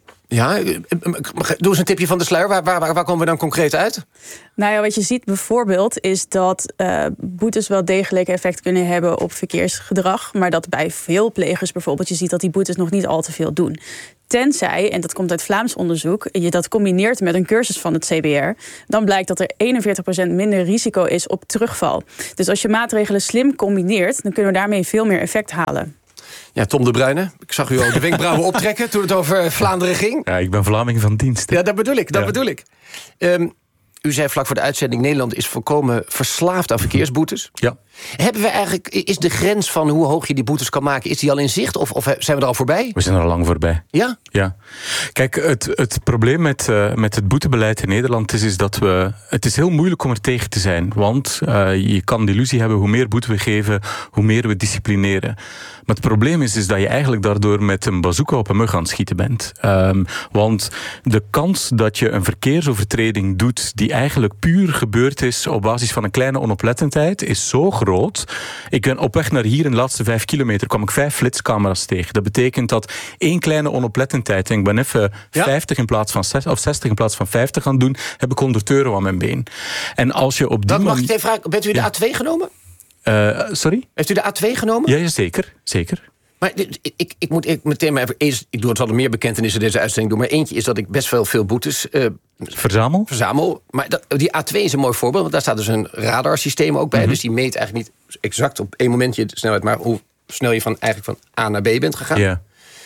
Ja, doe eens een tipje van de sluier. Waar, waar, waar komen we dan concreet uit? Nou ja, wat je ziet bijvoorbeeld is dat uh, boetes wel degelijk effect kunnen hebben op verkeersgedrag. Maar dat bij veel plegers bijvoorbeeld je ziet dat die boetes nog niet al te veel doen. Tenzij, en dat komt uit Vlaams onderzoek, je dat combineert met een cursus van het C B R, dan blijkt dat er eenenveertig procent minder risico is op terugval. Dus als je maatregelen slim combineert, dan kunnen we daarmee veel meer effect halen. Ja, Tom de Bruyne, ik zag u al de wenkbrauwen optrekken toen het over Vlaanderen ging. Ja, ik ben Vlaming van dienst. Ja, dat bedoel ik, dat ja. bedoel ik. Um, u zei vlak voor de uitzending, Nederland is volkomen verslaafd aan verkeersboetes. Ja. Hebben we eigenlijk, is de grens van hoe hoog je die boetes kan maken, is die al in zicht? Of, of zijn we er al voorbij? We zijn er al lang voorbij. Ja? Ja. Kijk, het, het probleem met, uh, met het boetebeleid in Nederland is, is dat we... Het is heel moeilijk om er tegen te zijn. Want uh, je kan de illusie hebben, hoe meer boete we geven, hoe meer we disciplineren. Maar het probleem is, is dat je eigenlijk daardoor met een bazooka op een mug aan het schieten bent. Um, want de kans dat je een verkeersovertreding doet die eigenlijk puur gebeurd is op basis van een kleine onoplettendheid, is zo groot. Ik ben op weg naar hier, in de laatste vijf kilometer, kwam ik vijf flitscamera's tegen. Dat betekent dat één kleine onoplettendheid, en ik ben even ja? vijftig in plaats van zestig, of zestig in plaats van vijftig gaan doen, heb ik honderd euro aan mijn been. En als je op die Mag manier... ik even vragen, bent u de ja. A twee genomen? Uh, sorry? Heeft u de A twee genomen? Ja, ja zeker. zeker. Maar ik, ik, ik moet ik meteen maar even... Eens, ik doe het wel meer bekentenissen deze uitzending doen, maar eentje is dat ik best wel veel boetes... Uh, verzamel? Verzamel. Maar dat, die A twee is een mooi voorbeeld, want daar staat dus een radarsysteem ook bij. Mm-hmm. Dus die meet eigenlijk niet exact op één momentje de snelheid, maar hoe snel je van, eigenlijk van A naar B bent gegaan. Ja.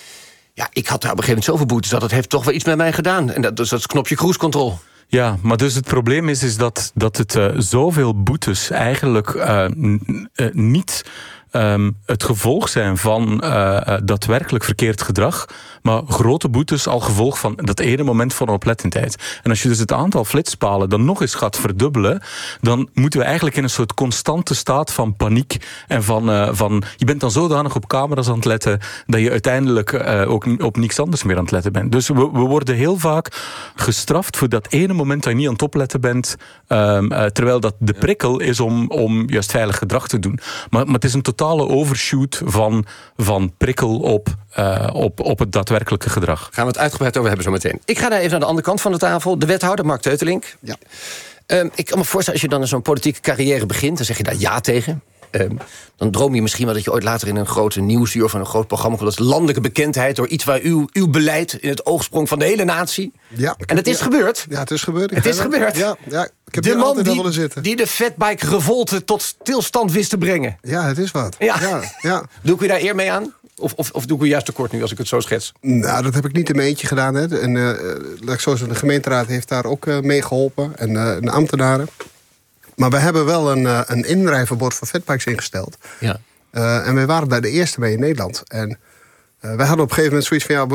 Ja, ik had daar op een gegeven moment zoveel boetes, dat het heeft toch wel iets met mij gedaan. En dat, dus dat is knopje cruise control. Ja, maar dus het probleem is, is dat, dat het uh, zoveel boetes eigenlijk uh, n- uh, niet um, het gevolg zijn van uh, uh, daadwerkelijk verkeerd gedrag, maar grote boetes al gevolg van dat ene moment van oplettendheid. En als je dus het aantal flitspalen dan nog eens gaat verdubbelen, dan moeten we eigenlijk in een soort constante staat van paniek en van, uh, van je bent dan zodanig op camera's aan het letten dat je uiteindelijk uh, ook op niks anders meer aan het letten bent. Dus we, we worden heel vaak gestraft voor dat ene moment dat je niet aan het opletten bent, um, uh, terwijl dat de prikkel is om, om juist veilig gedrag te doen. Maar, maar het is een totale overshoot van, van prikkel op, uh, op, op het daadwerkelijke gedrag. Gaan we het uitgebreid over hebben zo meteen. Ik ga daar even naar de andere kant van de tafel. De wethouder, Mark Teutelink. Ja. Um, ik kan me voorstellen, als je dan in zo'n politieke carrière begint, dan zeg je daar ja tegen. Um, dan droom je misschien wel dat je ooit later in een grote nieuwsuur of een groot programma komt. Dat is landelijke bekendheid door iets waar uw, uw beleid in het oog sprong van de hele natie. Ja, en het is ja, gebeurd. Ja, het is gebeurd. Het is gebeurd. Ja, ja, ik heb de man altijd die, willen zitten. die de fatbike revolte tot stilstand wist te brengen. Ja, het is wat. Ja. Ja, ja. Doe ik u daar eer mee aan? Of, of, of doe ik u juist tekort nu als ik het zo schets? Nou, dat heb ik niet in mijn eentje gedaan. Hè. En, uh, laat ik zo zeggen, de gemeenteraad heeft daar ook uh, mee geholpen. En uh, de ambtenaren. Maar we hebben wel een, uh, een inrijverbod voor fatbikes ingesteld. Ja. Uh, en wij waren daar de eerste mee in Nederland. En uh, wij hadden op een gegeven moment zoiets van... ja,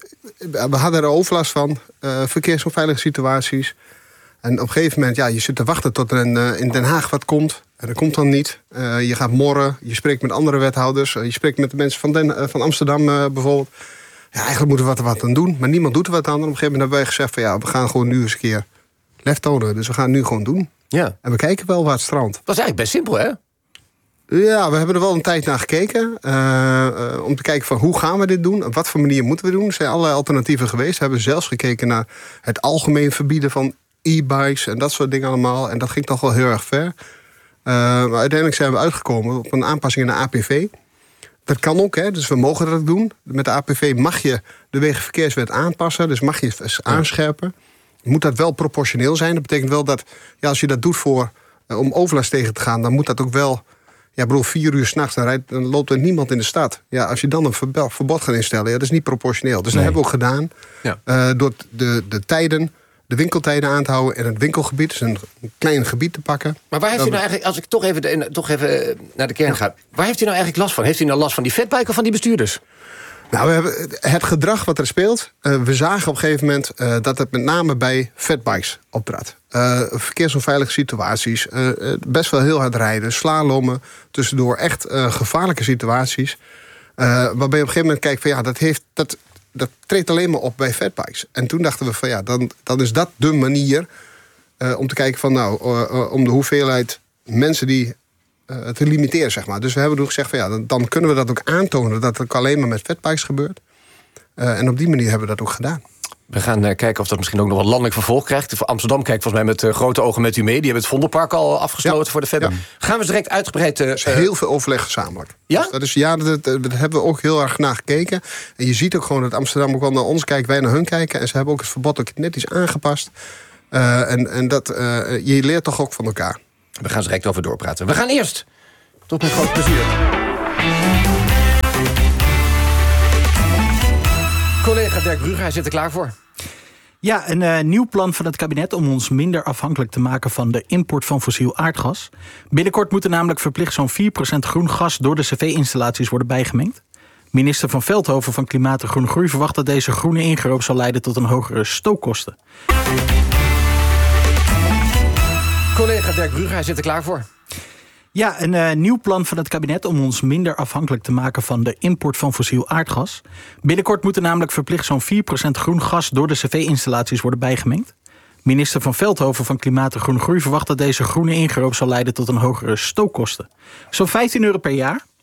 we, we hadden er overlast van. Uh, verkeersonveilige situaties. En op een gegeven moment, ja, je zit te wachten tot er in, uh, in Den Haag wat komt. En dat komt dan niet. Uh, je gaat morren, je spreekt met andere wethouders. Uh, je spreekt met de mensen van, Den, uh, van Amsterdam uh, bijvoorbeeld. Ja, eigenlijk moeten we wat er wat aan doen. Maar niemand doet er wat aan. En op een gegeven moment hebben wij gezegd van... ja, we gaan gewoon nu eens een keer lef tonen. Dus we gaan het nu gewoon doen. Ja. En we kijken wel waar het strandt. Dat is eigenlijk best simpel, hè? Ja, we hebben er wel een tijd naar gekeken. Uh, uh, om te kijken van hoe gaan we dit doen? Op wat voor manier moeten we doen? Er zijn allerlei alternatieven geweest. We hebben zelfs gekeken naar het algemeen verbieden van e-bikes en dat soort dingen allemaal. En dat ging toch wel heel erg ver. Uh, maar uiteindelijk zijn we uitgekomen op een aanpassing in de A P V. Dat kan ook, hè? Dus we mogen dat ook doen. Met de A P V mag je de Wegenverkeerswet aanpassen. Dus mag je het aanscherpen. Moet dat wel proportioneel zijn. Dat betekent wel dat ja, als je dat doet voor, uh, om overlast tegen te gaan... dan moet dat ook wel... Ja, bedoel, vier uur s'nachts, dan, rijdt, dan loopt er niemand in de stad. Ja, als je dan een verbod, verbod gaat instellen, ja, dat is niet proportioneel. Dus nee. Dat hebben we ook gedaan. Ja. Uh, door de, de tijden, de winkeltijden aan te houden... en het winkelgebied, dus een, een klein gebied te pakken. Maar waar heeft u nou eigenlijk, als ik toch even, de, toch even naar de kern ga... waar heeft u nou eigenlijk last van? Heeft u nou last van die fatbike of van die bestuurders? Nou, we hebben het gedrag wat er speelt. Uh, we zagen op een gegeven moment uh, dat het met name bij fatbikes optrad. Uh, verkeersonveilige situaties, uh, best wel heel hard rijden, slalommen, tussendoor echt uh, gevaarlijke situaties. Uh, waarbij je op een gegeven moment kijkt van ja, dat heeft dat, dat treedt alleen maar op bij fatbikes. En toen dachten we van ja, dan, dan is dat de manier uh, om te kijken van nou, uh, uh, om de hoeveelheid mensen die Uh, te limiteren, zeg maar. Dus we hebben toen gezegd van ja, dan, dan kunnen we dat ook aantonen dat het alleen maar met fatbikes gebeurt. Uh, en op die manier hebben we dat ook gedaan. We gaan uh, kijken of dat misschien ook nog wel landelijk vervolg krijgt. Amsterdam kijkt volgens mij met uh, grote ogen met u mee. Die hebben het Vondelpark al afgesloten ja. voor de fatbike. Ja. Gaan we direct uitgebreid... Uh, dus heel veel overleg gezamenlijk. Ja? Dat is, ja, dat, dat hebben we ook heel erg naar gekeken. En je ziet ook gewoon dat Amsterdam ook wel naar ons kijkt, wij naar hun kijken. En ze hebben ook het verbod ook net iets aangepast. Uh, en en dat, uh, je leert toch ook van elkaar. We gaan direct over doorpraten. We gaan eerst... Tot mijn groot plezier. Collega Dirk Brugge, hij zit er klaar voor. Ja, een uh, nieuw plan van het kabinet om ons minder afhankelijk te maken van de import van fossiel aardgas. Binnenkort moet er namelijk verplicht zo'n vier procent groen gas door de cv-installaties worden bijgemengd. Minister van Veldhoven van Klimaat en Groene Groei verwacht dat deze groene ingeroop zal leiden tot een hogere stookkosten. Collega Dirk Brugge, hij zit er klaar voor. Ja, een uh, nieuw plan van het kabinet om ons minder afhankelijk te maken van de import van fossiel aardgas. Binnenkort moet er namelijk verplicht zo'n vier procent groen gas door de cv-installaties worden bijgemengd. Minister van Veldhoven van Klimaat en Groene Groei verwacht dat deze groene ingeroop zal leiden tot een hogere stookkosten. Zo'n vijftien euro per jaar.